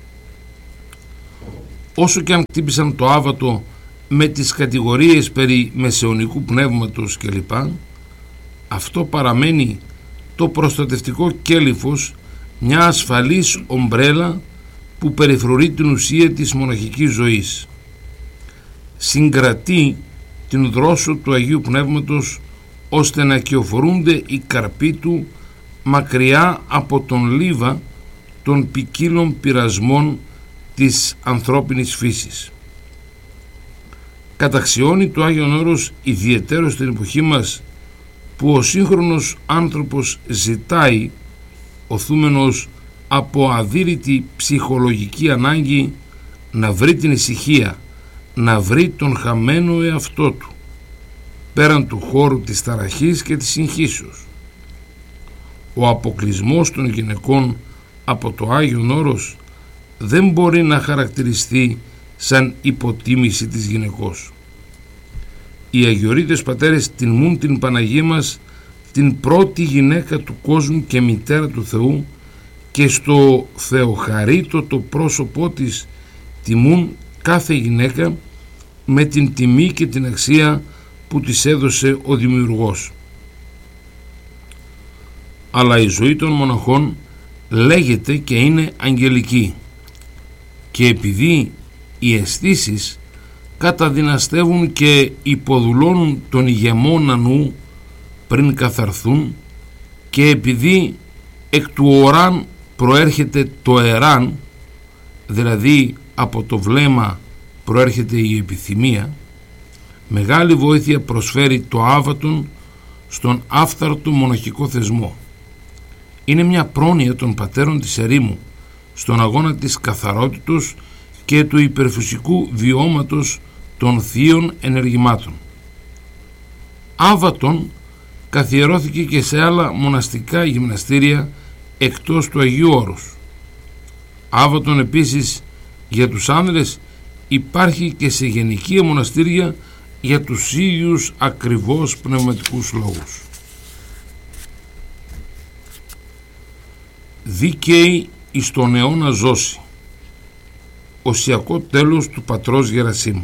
Όσο και αν χτύπησαν το άβατο με τις κατηγορίες περί μεσαιωνικού πνεύματος κλπ, αυτό παραμένει το προστατευτικό κέλυφος, μια ασφαλής ομπρέλα που περιφρουρεί την ουσία της μοναχικής ζωής. Συγκρατεί την δρόσο του Αγίου Πνεύματος ώστε να κυοφορούνται οι καρποί του μακριά από τον λίβα των ποικίλων πειρασμών της ανθρώπινης φύσης. Καταξιώνει το Άγιον Όρος ιδιαιτέρως στην εποχή μας, που ο σύγχρονος άνθρωπος ζητάει, οθούμενος από αδύρυτη ψυχολογική ανάγκη, να βρει την ησυχία, να βρει τον χαμένο εαυτό του, πέραν του χώρου της ταραχής και της συγχύσεως. Ο αποκλεισμός των γυναικών από το Άγιον Όρος δεν μπορεί να χαρακτηριστεί σαν υποτίμηση της γυναικός. Οι Αγιορείτες πατέρες τιμούν την Παναγία μας, την πρώτη γυναίκα του κόσμου και μητέρα του Θεού, και στο θεοχαρίτωτο πρόσωπό της τιμούν κάθε γυναίκα με την τιμή και την αξία που της έδωσε ο Δημιουργός. Αλλά η ζωή των μοναχών λέγεται και είναι αγγελική, και επειδή οι αισθήσεις καταδυναστεύουν και υποδουλώνουν τον ηγεμόνα νου πριν καθαρθούν, και επειδή εκ του οράν προέρχεται το εράν, δηλαδή από το βλέμμα προέρχεται η επιθυμία, μεγάλη βοήθεια προσφέρει το άβατον στον άφθαρτο μοναχικό θεσμό. Είναι μια πρόνοια των πατέρων της ερήμου στον αγώνα της καθαρότητος και του υπερφυσικού βιώματος των θείων ενεργημάτων. Άβατον καθιερώθηκε και σε άλλα μοναστικά γυμναστήρια εκτός του Αγίου Όρους. Άβατον επίσης για τους άνδρες υπάρχει και σε γενικεία μοναστήρια για τους ίδιους ακριβώς πνευματικούς λόγους. Δίκαιη εις τον αιώνα ζώση. Οσιακό τέλος του πατρός Γερασίμου.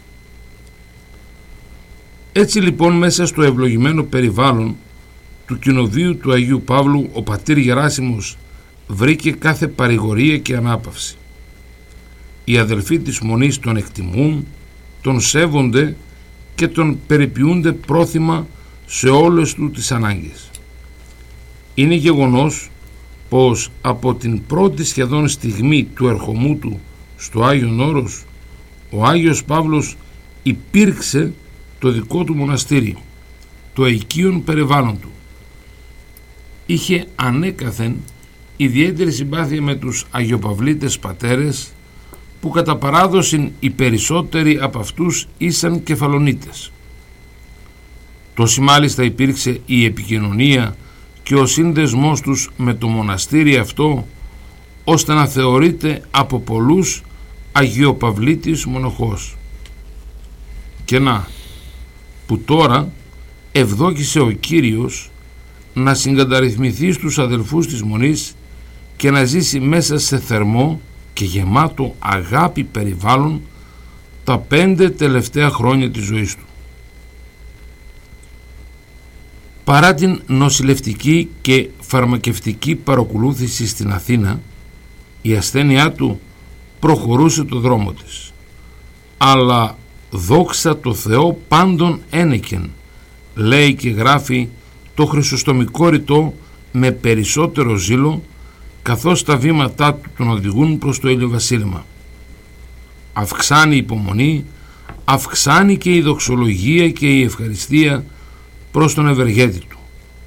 Έτσι λοιπόν, μέσα στο ευλογημένο περιβάλλον του κοινοβίου του Αγίου Παύλου, ο πατήρ Γεράσιμος βρήκε κάθε παρηγορία και ανάπαυση. Οι αδελφοί της Μονής τον εκτιμούν, τον σέβονται και τον περιποιούνται πρόθυμα σε όλες του τις ανάγκες. Είναι γεγονός πως από την πρώτη σχεδόν στιγμή του ερχομού του στο Άγιον Όρος, ο Άγιος Παύλος υπήρξε το δικό του μοναστήρι, το οικείον περιβάλλον του. Είχε ανέκαθεν ιδιαίτερη συμπάθεια με τους Αγιοπαυλίτες πατέρες, που κατά παράδοση οι περισσότεροι από αυτούς ήσαν κεφαλονίτες. Τόση μάλιστα υπήρξε η επικοινωνία και ο σύνδεσμός τους με το μοναστήρι αυτό, ώστε να θεωρείται από πολλούς Αγιοπαυλίτης μοναχός. Και να, που τώρα ευδόκησε ο Κύριος να συγκαταρρυθμιθεί στους αδελφούς της Μονής και να ζήσει μέσα σε θερμό και γεμάτο αγάπη περιβάλλον τα 5 τελευταία χρόνια της ζωής του. Παρά την νοσηλευτική και φαρμακευτική παρακολούθηση στην Αθήνα, η ασθένειά του προχωρούσε το δρόμο της, αλλά δόξα το Θεό πάντων ένεκεν, λέει και γράφει το χρυσοστομικό ρητό με περισσότερο ζήλο, καθώς τα βήματά του τον οδηγούν προς το ηλιοβασίλεμα. Αυξάνει η υπομονή, αυξάνει και η δοξολογία και η ευχαριστία προς τον ευεργέτη του.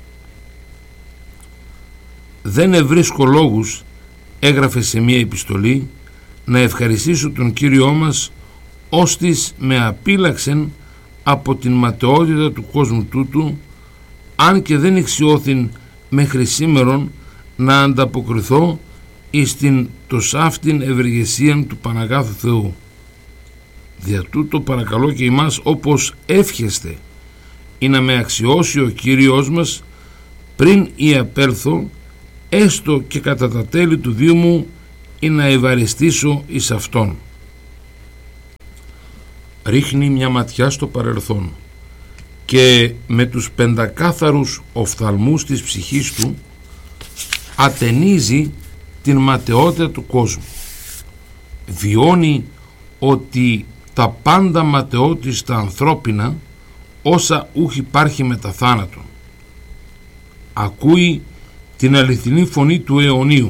«Δεν ευρίσκω λόγους», έγραφε σε μία επιστολή, «να ευχαριστήσω τον Κύριό μας, ώστις με απείλαξεν από την ματαιότητα του κόσμου τούτου, αν και δεν εξιώθην μέχρι σήμερον να ανταποκριθώ εις την τοσάφτην ευεργεσίαν του Παναγάθου Θεού. Δια τούτο παρακαλώ και εμάς, όπως εύχεστε, ή να με αξιώσει ο Κύριος μας πριν ή απέλθω, έστω και κατά τα τέλη του βίου μου, ή να ευαριστήσω εις Αυτόν. Ρίχνει μια ματιά στο παρελθόν και με τους πεντακάθαρους οφθαλμούς της ψυχής του ατενίζει την ματαιότητα του κόσμου. Βιώνει ότι τα πάντα ματαιότιστα ανθρώπινα όσα ούχ υπάρχει μετά θάνατον. Ακούει την αληθινή φωνή του αιωνίου.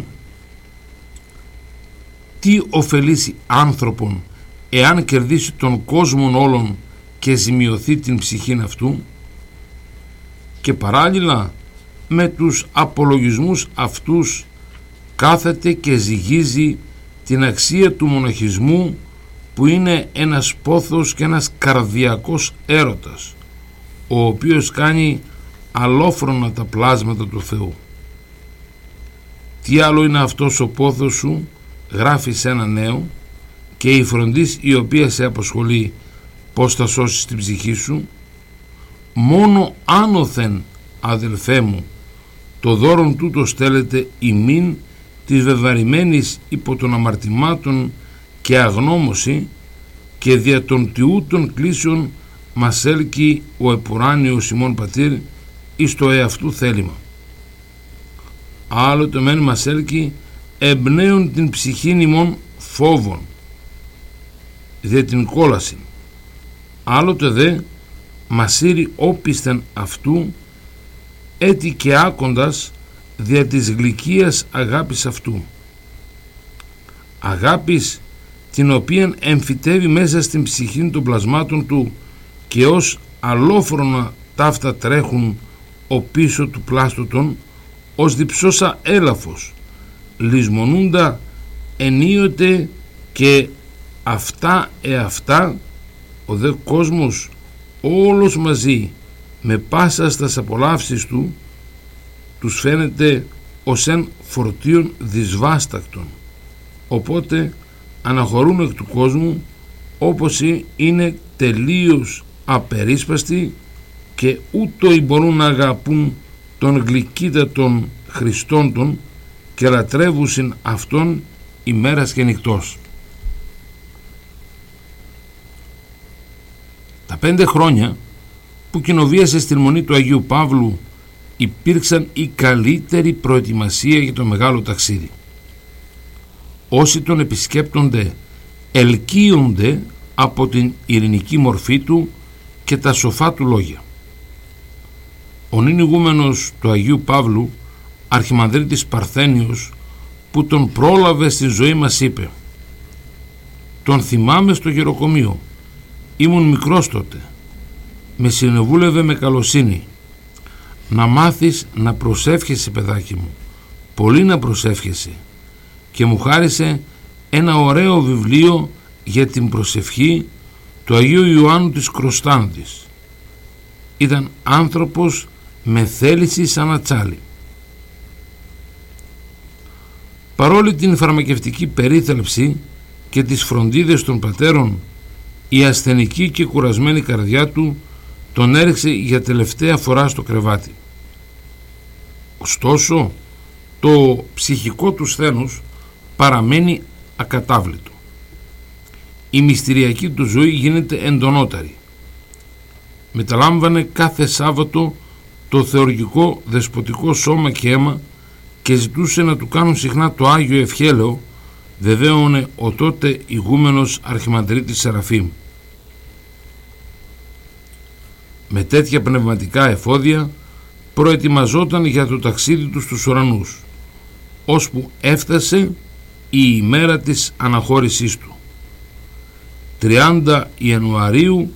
Τι ωφελήσει άνθρωπον εάν κερδίσει τον κόσμον όλων και ζημιωθεί την ψυχήν αυτού? Και παράλληλα με τους απολογισμούς αυτούς κάθεται και ζυγίζει την αξία του μοναχισμού, που είναι ένας πόθος και ένας καρδιακός έρωτας, ο οποίος κάνει αλόφρονα τα πλάσματα του Θεού. Τι άλλο είναι αυτός ο πόθος σου, γράφει σε ένα νέο, και η φροντίς η οποία σε απασχολεί πώς θα σώσεις την ψυχή σου? Μόνο άνωθεν, αδελφέ μου, το δώρον τούτο στέλνεται ημίν της βεβαρημένης υπό των αμαρτημάτων και αγνώμωση, και δια των τιούτων κλήσεων μας έλκει ο επουράνιος ημών πατήρ εις το εαυτού θέλημα. Άλλοτε μεν μας έλκει εμπνέων την ψυχήν ημών φόβων δια την κόλαση, άλλοτε δε μας ήρει όπισθεν αυτού, έτι και άκοντας δια της γλυκίας αγάπης αυτού, αγάπης την οποίαν εμφυτεύει μέσα στην ψυχή των πλασμάτων του, και ως αλόφρονα ταύτα τρέχουν ο πίσω του πλάστοτον, ως διψώσα έλαφος, λησμονούντα ενίοτε και αυτά εαυτά, ο δε κόσμος όλος μαζί με πάσα στας απολαύσεις του τους φαίνεται ως εν φορτίων δυσβάστακτων, οπότε αναχωρούν εκ του κόσμου όπως είναι τελείως απερίσπαστοι και ούτω μπορούν να αγαπούν τον γλυκύτατον Χριστόν τον και λατρεύουσιν αυτόν ημέρας και νυχτός. Τα 5 χρόνια που κοινοβίασε στην Μονή του Αγίου Παύλου υπήρξαν η καλύτερη προετοιμασία για το μεγάλο ταξίδι. Όσοι τον επισκέπτονται ελκύονται από την ειρηνική μορφή του και τα σοφά του λόγια. Ο νυν ηγούμενος του Αγίου Παύλου, Αρχιμανδρίτης Παρθένιος, που τον πρόλαβε στη ζωή μας, είπε: «Τον θυμάμαι στο γεροκομείο, ήμουν μικρός τότε, με συνεβούλευε με καλοσύνη. Να μάθεις να προσεύχεσαι, παιδάκι μου, πολύ να προσεύχεσαι, και μου χάρισε ένα ωραίο βιβλίο για την προσευχή του Αγίου Ιωάννου της Κροστάνδης. Ήταν άνθρωπος με θέληση σαν ατσάλι». Παρόλη την φαρμακευτική περίθαλψη και τις φροντίδες των πατέρων, η ασθενική και κουρασμένη καρδιά του τον έριξε για τελευταία φορά στο κρεβάτι. Ωστόσο, το ψυχικό του σθένος παραμένει ακατάβλητο. Η μυστηριακή του ζωή γίνεται εντονόταρη. Μεταλάμβανε κάθε Σάββατο το θεουργικό δεσποτικό σώμα και αίμα και ζητούσε να του κάνουν συχνά το Άγιο Ευχέλαιο, βεβαίωνε ο τότε ηγούμενος Αρχιμανδρίτης Σεραφείμ. Με τέτοια πνευματικά εφόδια προετοιμαζόταν για το ταξίδι του στους ουρανούς, ώσπου έφτασε η ημέρα της αναχώρησής του, 30 Ιανουαρίου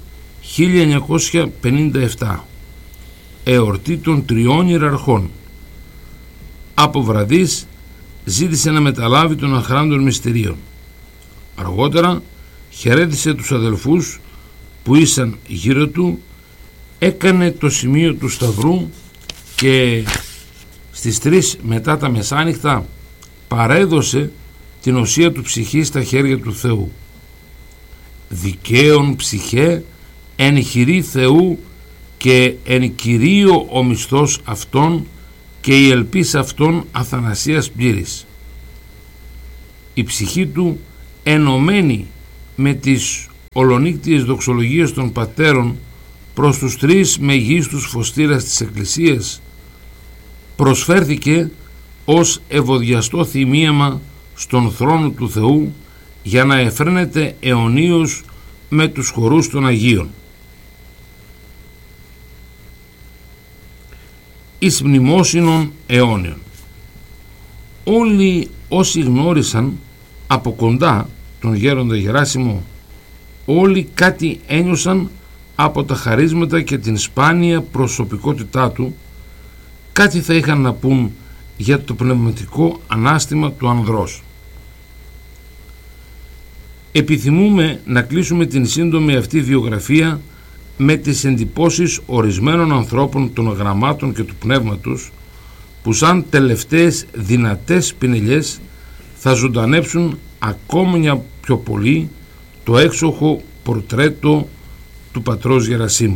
1957, εορτή των Τριών Ιεραρχών. Από βραδείς ζήτησε να μεταλάβει των αχράντων μυστηρίων. Αργότερα χαιρέτησε τους αδελφούς που ήσαν γύρω του, έκανε το σημείο του Σταυρού και στις 3 μετά τα μεσάνυχτα παρέδωσε την οσία του ψυχή στα χέρια του Θεού. «Δικαίων ψυχέ εν χειρή Θεού και εν Κυρίω ο μισθός αυτών και η ελπίς αυτών αθανασίας πλήρης. Η ψυχή του, ενωμένη με τις ολονύκτιες δοξολογίες των πατέρων προς τους τρεις μεγίστους φωστήρας της Εκκλησίας, προσφέρθηκε ως ευωδιαστό θυμίαμα στον θρόνο του Θεού για να εφραίνεται αιωνίως με τους χορούς των Αγίων. Εις μνημόσυνον αιώνιων. Όλοι όσοι γνώρισαν από κοντά τον γέροντα Γεράσιμο, όλοι κάτι ένιωσαν από τα χαρίσματα και την σπάνια προσωπικότητά του, κάτι θα είχαν να πούν για το πνευματικό ανάστημα του ανδρός. Επιθυμούμε να κλείσουμε την σύντομη αυτή βιογραφία με τις εντυπώσεις ορισμένων ανθρώπων των γραμμάτων και του πνεύματος, που σαν τελευταίες δυνατές πινελιές θα ζωντανέψουν ακόμα πιο πολύ το έξοχο πορτρέτο του πατρός Γερασίμου.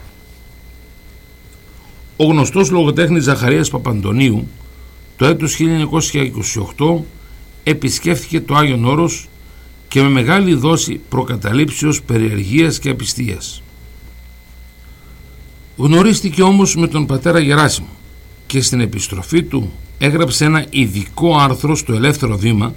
Ο γνωστός λογοτέχνης Ζαχαρίας Παπαντονίου το έτος 1928 επισκέφθηκε το Άγιον Όρος και με μεγάλη δόση προκαταλήψεως, περιεργίας και απιστίας. Γνωρίστηκε όμως με τον πατέρα Γεράσιμο και στην επιστροφή του έγραψε ένα ειδικό άρθρο στο Ελεύθερο Βήμα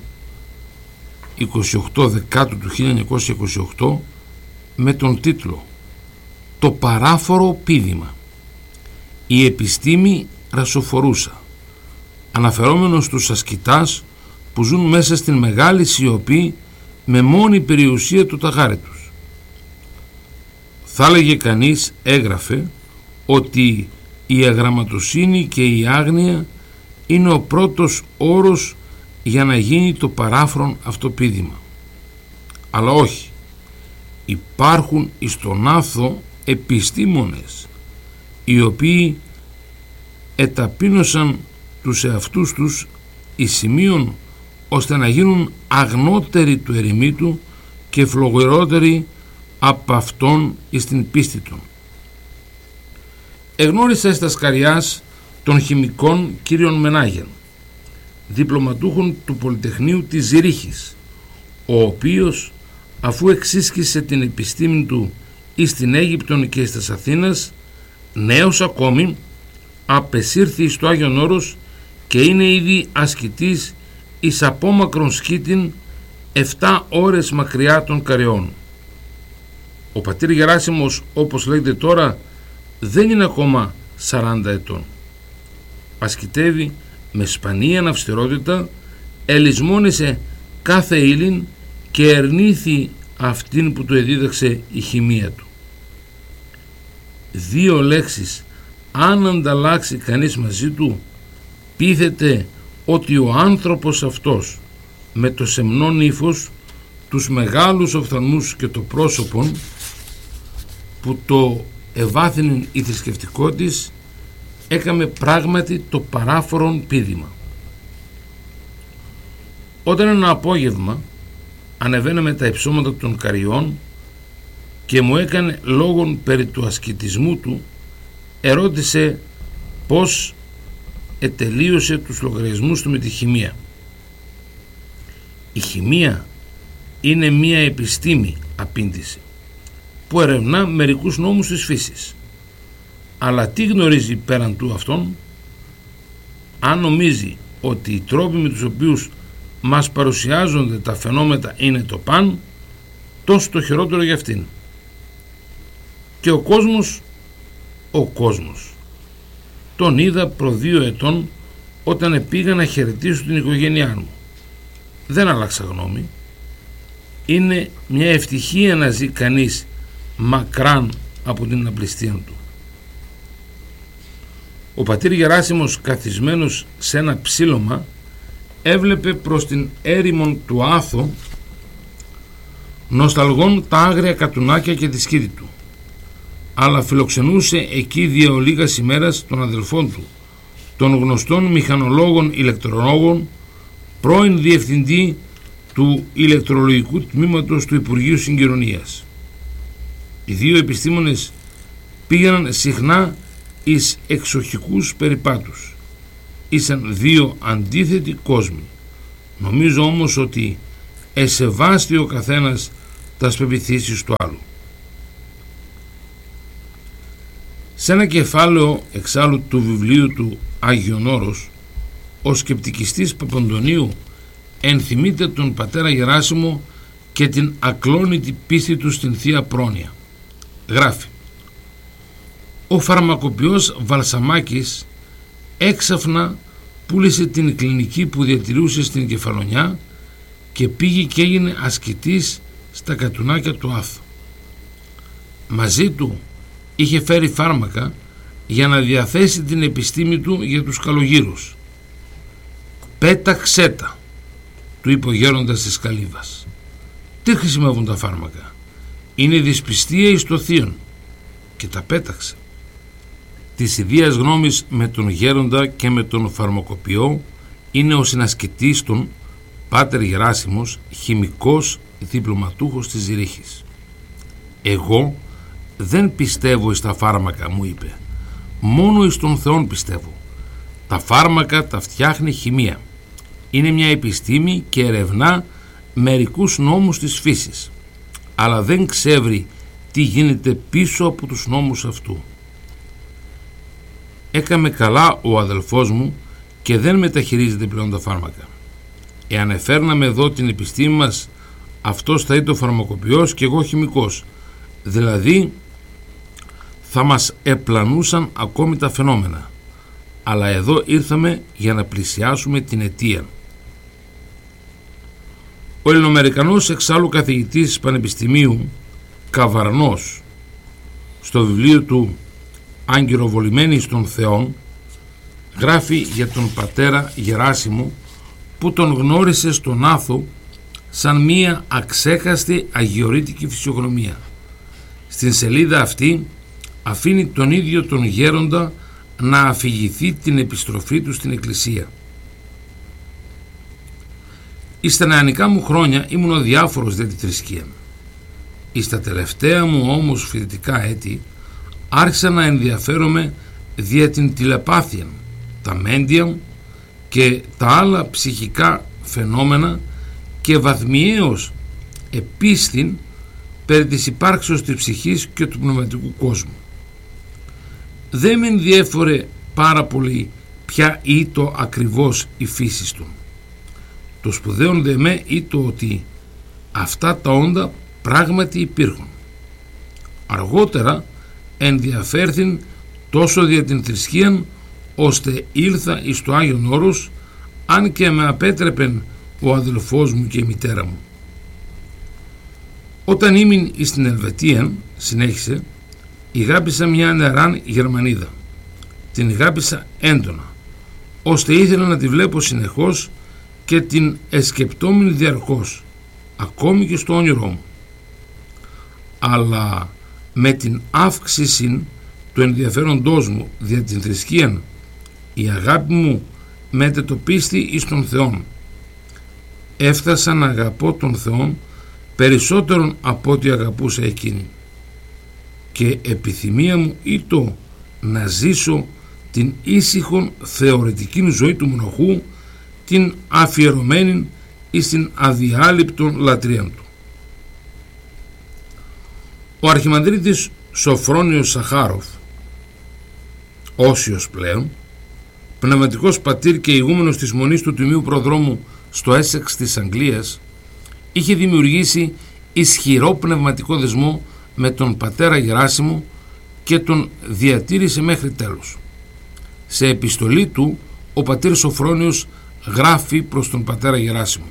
28 Δεκάτου του 1928 με τον τίτλο «Το παράφορο πείδημα. Η επιστήμη ρασοφορούσα», αναφερόμενος στους ασκητάς που ζουν μέσα στην μεγάλη σιωπή με μόνη περιουσία του τα γάρι τους. Θα έλεγε κανείς, έγραφε, ότι η αγραμματοσύνη και η άγνοια είναι ο πρώτος όρος για να γίνει το παράφρον αυτό πείδημα. Αλλά όχι, υπάρχουν εις τον άθο επιστήμονες οι οποίοι εταπείνωσαν τους εαυτούς τους εις σημείων ώστε να γίνουν αγνότεροι του ερημίτου και φλογερότεροι από αυτόν εις την πίστη των. Εγνώρισα στα Σκαριάς των χημικών κύριων Μενάγεν, διπλωματούχων του Πολυτεχνείου της Ζηρίχης, ο οποίος, αφού εξίσκησε την επιστήμη του εις την Αίγυπτον και εις Αθήνας, νέος ακόμη απεσύρθη στο Άγιον Όρος και είναι ήδη ασκητής εις απόμακρον σκήτην 7 ώρες μακριά των Καρεών. Ο πατήρ Γεράσιμος, όπως λέγεται τώρα, δεν είναι ακόμα 40 ετών. Ασκητεύει με σπανία αυστηρότητα, ελισμόνησε κάθε ύλην και ερνήθη αυτήν που του εδίδαξε η χημεία του. 2 λέξεις αν ανταλλάξει κανείς μαζί του, πείθεται ότι ο άνθρωπος αυτός με το σεμνόν ύφος, τους μεγάλους οφθαλμούς και το πρόσωπον που το ευάθυνε η θρησκευτικότης, έκαμε πράγματι το παράφορον πείδημα. Όταν ένα απόγευμα ανεβαίναμε τα υψώματα των Καριών και μου έκανε λόγον περί του ασκητισμού του, ερώτησε πως ετελείωσε τους λογαριασμούς του με τη χημεία. Η χημεία είναι μία επιστήμη, απήντησε, που ερευνά μερικούς νόμους της φύσης. Αλλά τι γνωρίζει πέραν του αυτόν? Αν νομίζει ότι οι τρόποι με τους οποίους μας παρουσιάζονται τα φαινόμενα είναι το παν, τόσο το χειρότερο για αυτήν. Και ο κόσμος τον είδα προ 2 ετών όταν πήγα να χαιρετήσω την οικογένειά μου. Δεν άλλαξα γνώμη. Είναι μια ευτυχία να ζει κανείς μακράν από την απληστία του. Ο πατήρ Γεράσιμος, καθισμένος σε ένα ψήλωμα, έβλεπε προς την έρημον του Άθο, νοσταλγών τα άγρια κατουνάκια και τη σκήτη του, αλλά φιλοξενούσε εκεί δια ολίγας ημέρας των αδελφών του, των γνωστών μηχανολόγων ηλεκτρολόγων, πρώην διευθυντή του ηλεκτρολογικού τμήματος του Υπουργείου Συγκοινωνίας. Οι 2 επιστήμονες πήγαιναν συχνά εις εξοχικούς περιπάτους ήσαν δύο αντίθετοι κόσμοι. Νομίζω όμως ότι εσεβάστη ο καθένας τας πεποιθήσεις του άλλου. Σε ένα κεφάλαιο εξάλλου του βιβλίου του Άγιον Όρος, ο σκεπτικιστής Παπαντονίου ενθυμείται τον πατέρα Γεράσιμο και την ακλόνητη πίστη του στην Θεία Πρόνοια. Γράφει: ο φαρμακοποιός Βαλσαμάκης έξαφνα πούλησε την κλινική που διατηρούσε στην Κεφαλονιά και πήγε και έγινε ασκητής στα κατουνάκια του Άθου. Μαζί του είχε φέρει φάρμακα για να διαθέσει την επιστήμη του για τους καλογύρους. «Πέταξέ τα», του είπε ο γέροντας της Καλύβας. «Τι χρησιμεύουν τα φάρμακα? Είναι δυσπιστία εις το θείον», και τα πέταξε. Της ιδίας γνώμης με τον γέροντα και με τον φαρμακοποιό είναι ο συνασκητής των Πάτερ Γεράσιμος, χημικός διπλωματούχος της Ζηρίχης. «Εγώ δεν πιστεύω εις τα φάρμακα», μου είπε, «μόνο εις τον Θεόν πιστεύω. Τα φάρμακα τα φτιάχνει χημεία. Είναι μια επιστήμη και ερευνά μερικούς νόμους της φύσης, αλλά δεν ξέρει τι γίνεται πίσω από τους νόμους αυτού. Έκαμε καλά ο αδελφός μου και δεν μεταχειρίζεται πλέον τα φάρμακα. Εάν εφέρναμε εδώ την επιστήμη μας, αυτός θα ήταν ο φαρμακοποιός και εγώ χημικός, δηλαδή θα μας επλανούσαν ακόμη τα φαινόμενα, αλλά εδώ ήρθαμε για να πλησιάσουμε την αιτία». Ο Ελληνοαμερικανός εξάλλου καθηγητής πανεπιστημίου Καβαρνός, στο βιβλίο του «Αγγυροβολημένοι στον Θεόν», γράφει για τον πατέρα Γεράσιμο που τον γνώρισε στον Άθο σαν μία αξέχαστη αγιορείτικη φυσιογνωμία. Στην σελίδα αυτή αφήνει τον ίδιο τον γέροντα να αφηγηθεί την επιστροφή του στην Εκκλησία. Εις τα νεανικά μου χρόνια ήμουν ο διάφορος δια τη θρησκεία. Εις τα τελευταία μου όμως φοιτητικά έτη άρχισα να ενδιαφέρομαι δια την τηλεπάθεια, τα μέντια και τα άλλα ψυχικά φαινόμενα και βαθμιαίως επίστην περί της υπάρξεως της ψυχής και του πνευματικού κόσμου. Δεν με ενδιέφερε πάρα πολύ ποια ήτο ακριβώς η φύση του. Το σπουδαίον δε με ήτο ότι αυτά τα όντα πράγματι υπήρχουν. Αργότερα ενδιαφέρθην τόσο δια την θρησκείαν, ώστε ήλθα εις το Άγιον Όρος, αν και με απέτρεπεν ο αδελφός μου και η μητέρα μου. Όταν ήμουν στην Ελβετία, συνέχισε, ηγάπησα μια νεαράν Γερμανίδα. Την ηγάπησα έντονα, ώστε ήθελα να τη βλέπω συνεχώς και την εσκεπτόμην διαρκώς, ακόμη και στο όνειρό μου. Αλλά με την αύξηση του ενδιαφέροντός μου δια την θρησκεία, η αγάπη μου μετετοπίστη εις τον Θεόν. Έφτασα να αγαπώ τον Θεόν περισσότερον από ό,τι αγαπούσα εκείνη, και επιθυμία μου ήτο να ζήσω την ήσυχον θεωρητική ζωή του μοναχού, την αφιερωμένη εις την αδιάλειπτον λατρεία του. Ο Αρχιμανδρίτης Σοφρόνιος Σαχάροφ, όσιος πλέον, πνευματικός πατήρ και ηγούμενος της Μονής του Τιμίου Προδρόμου στο Έσεξ της Αγγλίας, είχε δημιουργήσει ισχυρό πνευματικό δεσμό με τον πατέρα Γεράσιμο και τον διατήρησε μέχρι τέλους. Σε επιστολή του ο πατήρ Σοφρόνιος γράφει προς τον πατέρα Γεράσιμο: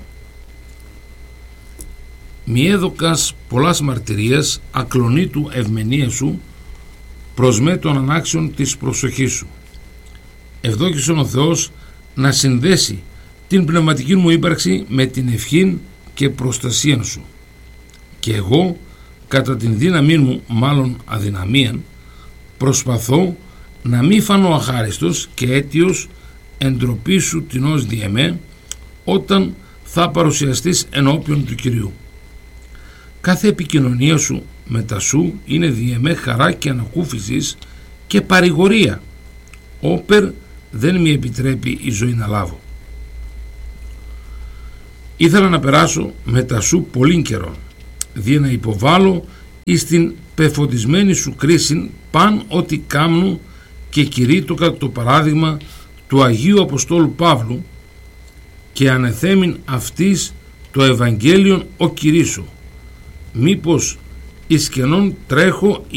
«Μη έδωκας πολλάς μαρτυρίες ακλονή του ευμενία σου προς με των ανάξεων της προσοχής σου. Ευδόκησον ο Θεός να συνδέσει την πνευματική μου ύπαρξη με την ευχήν και προστασία σου, και εγώ κατά την δύναμή μου, μάλλον αδυναμίαν, προσπαθώ να μη φανώ αχάριστος και αίτιος εντροπή σου τινός διεμέ όταν θα παρουσιαστείς ενώπιον του Κυρίου. Κάθε επικοινωνία σου μετά σου είναι διεμέ χαρά και ανακούφισης και παρηγορία, όπερ δεν μη επιτρέπει η ζωή να λάβω. Ήθελα να περάσω μετά σου πολλήν καιρόν, δι' να υποβάλλω εις την πεφωτισμένη σου κρίσιν παν ότι κάμνου και κηρύττω κατά το παράδειγμα του Αγίου Αποστόλου Παύλου και ανεθέμην αυτής το Ευαγγέλιον ο κηρύσσω, μήπως εις κενόν τρέχω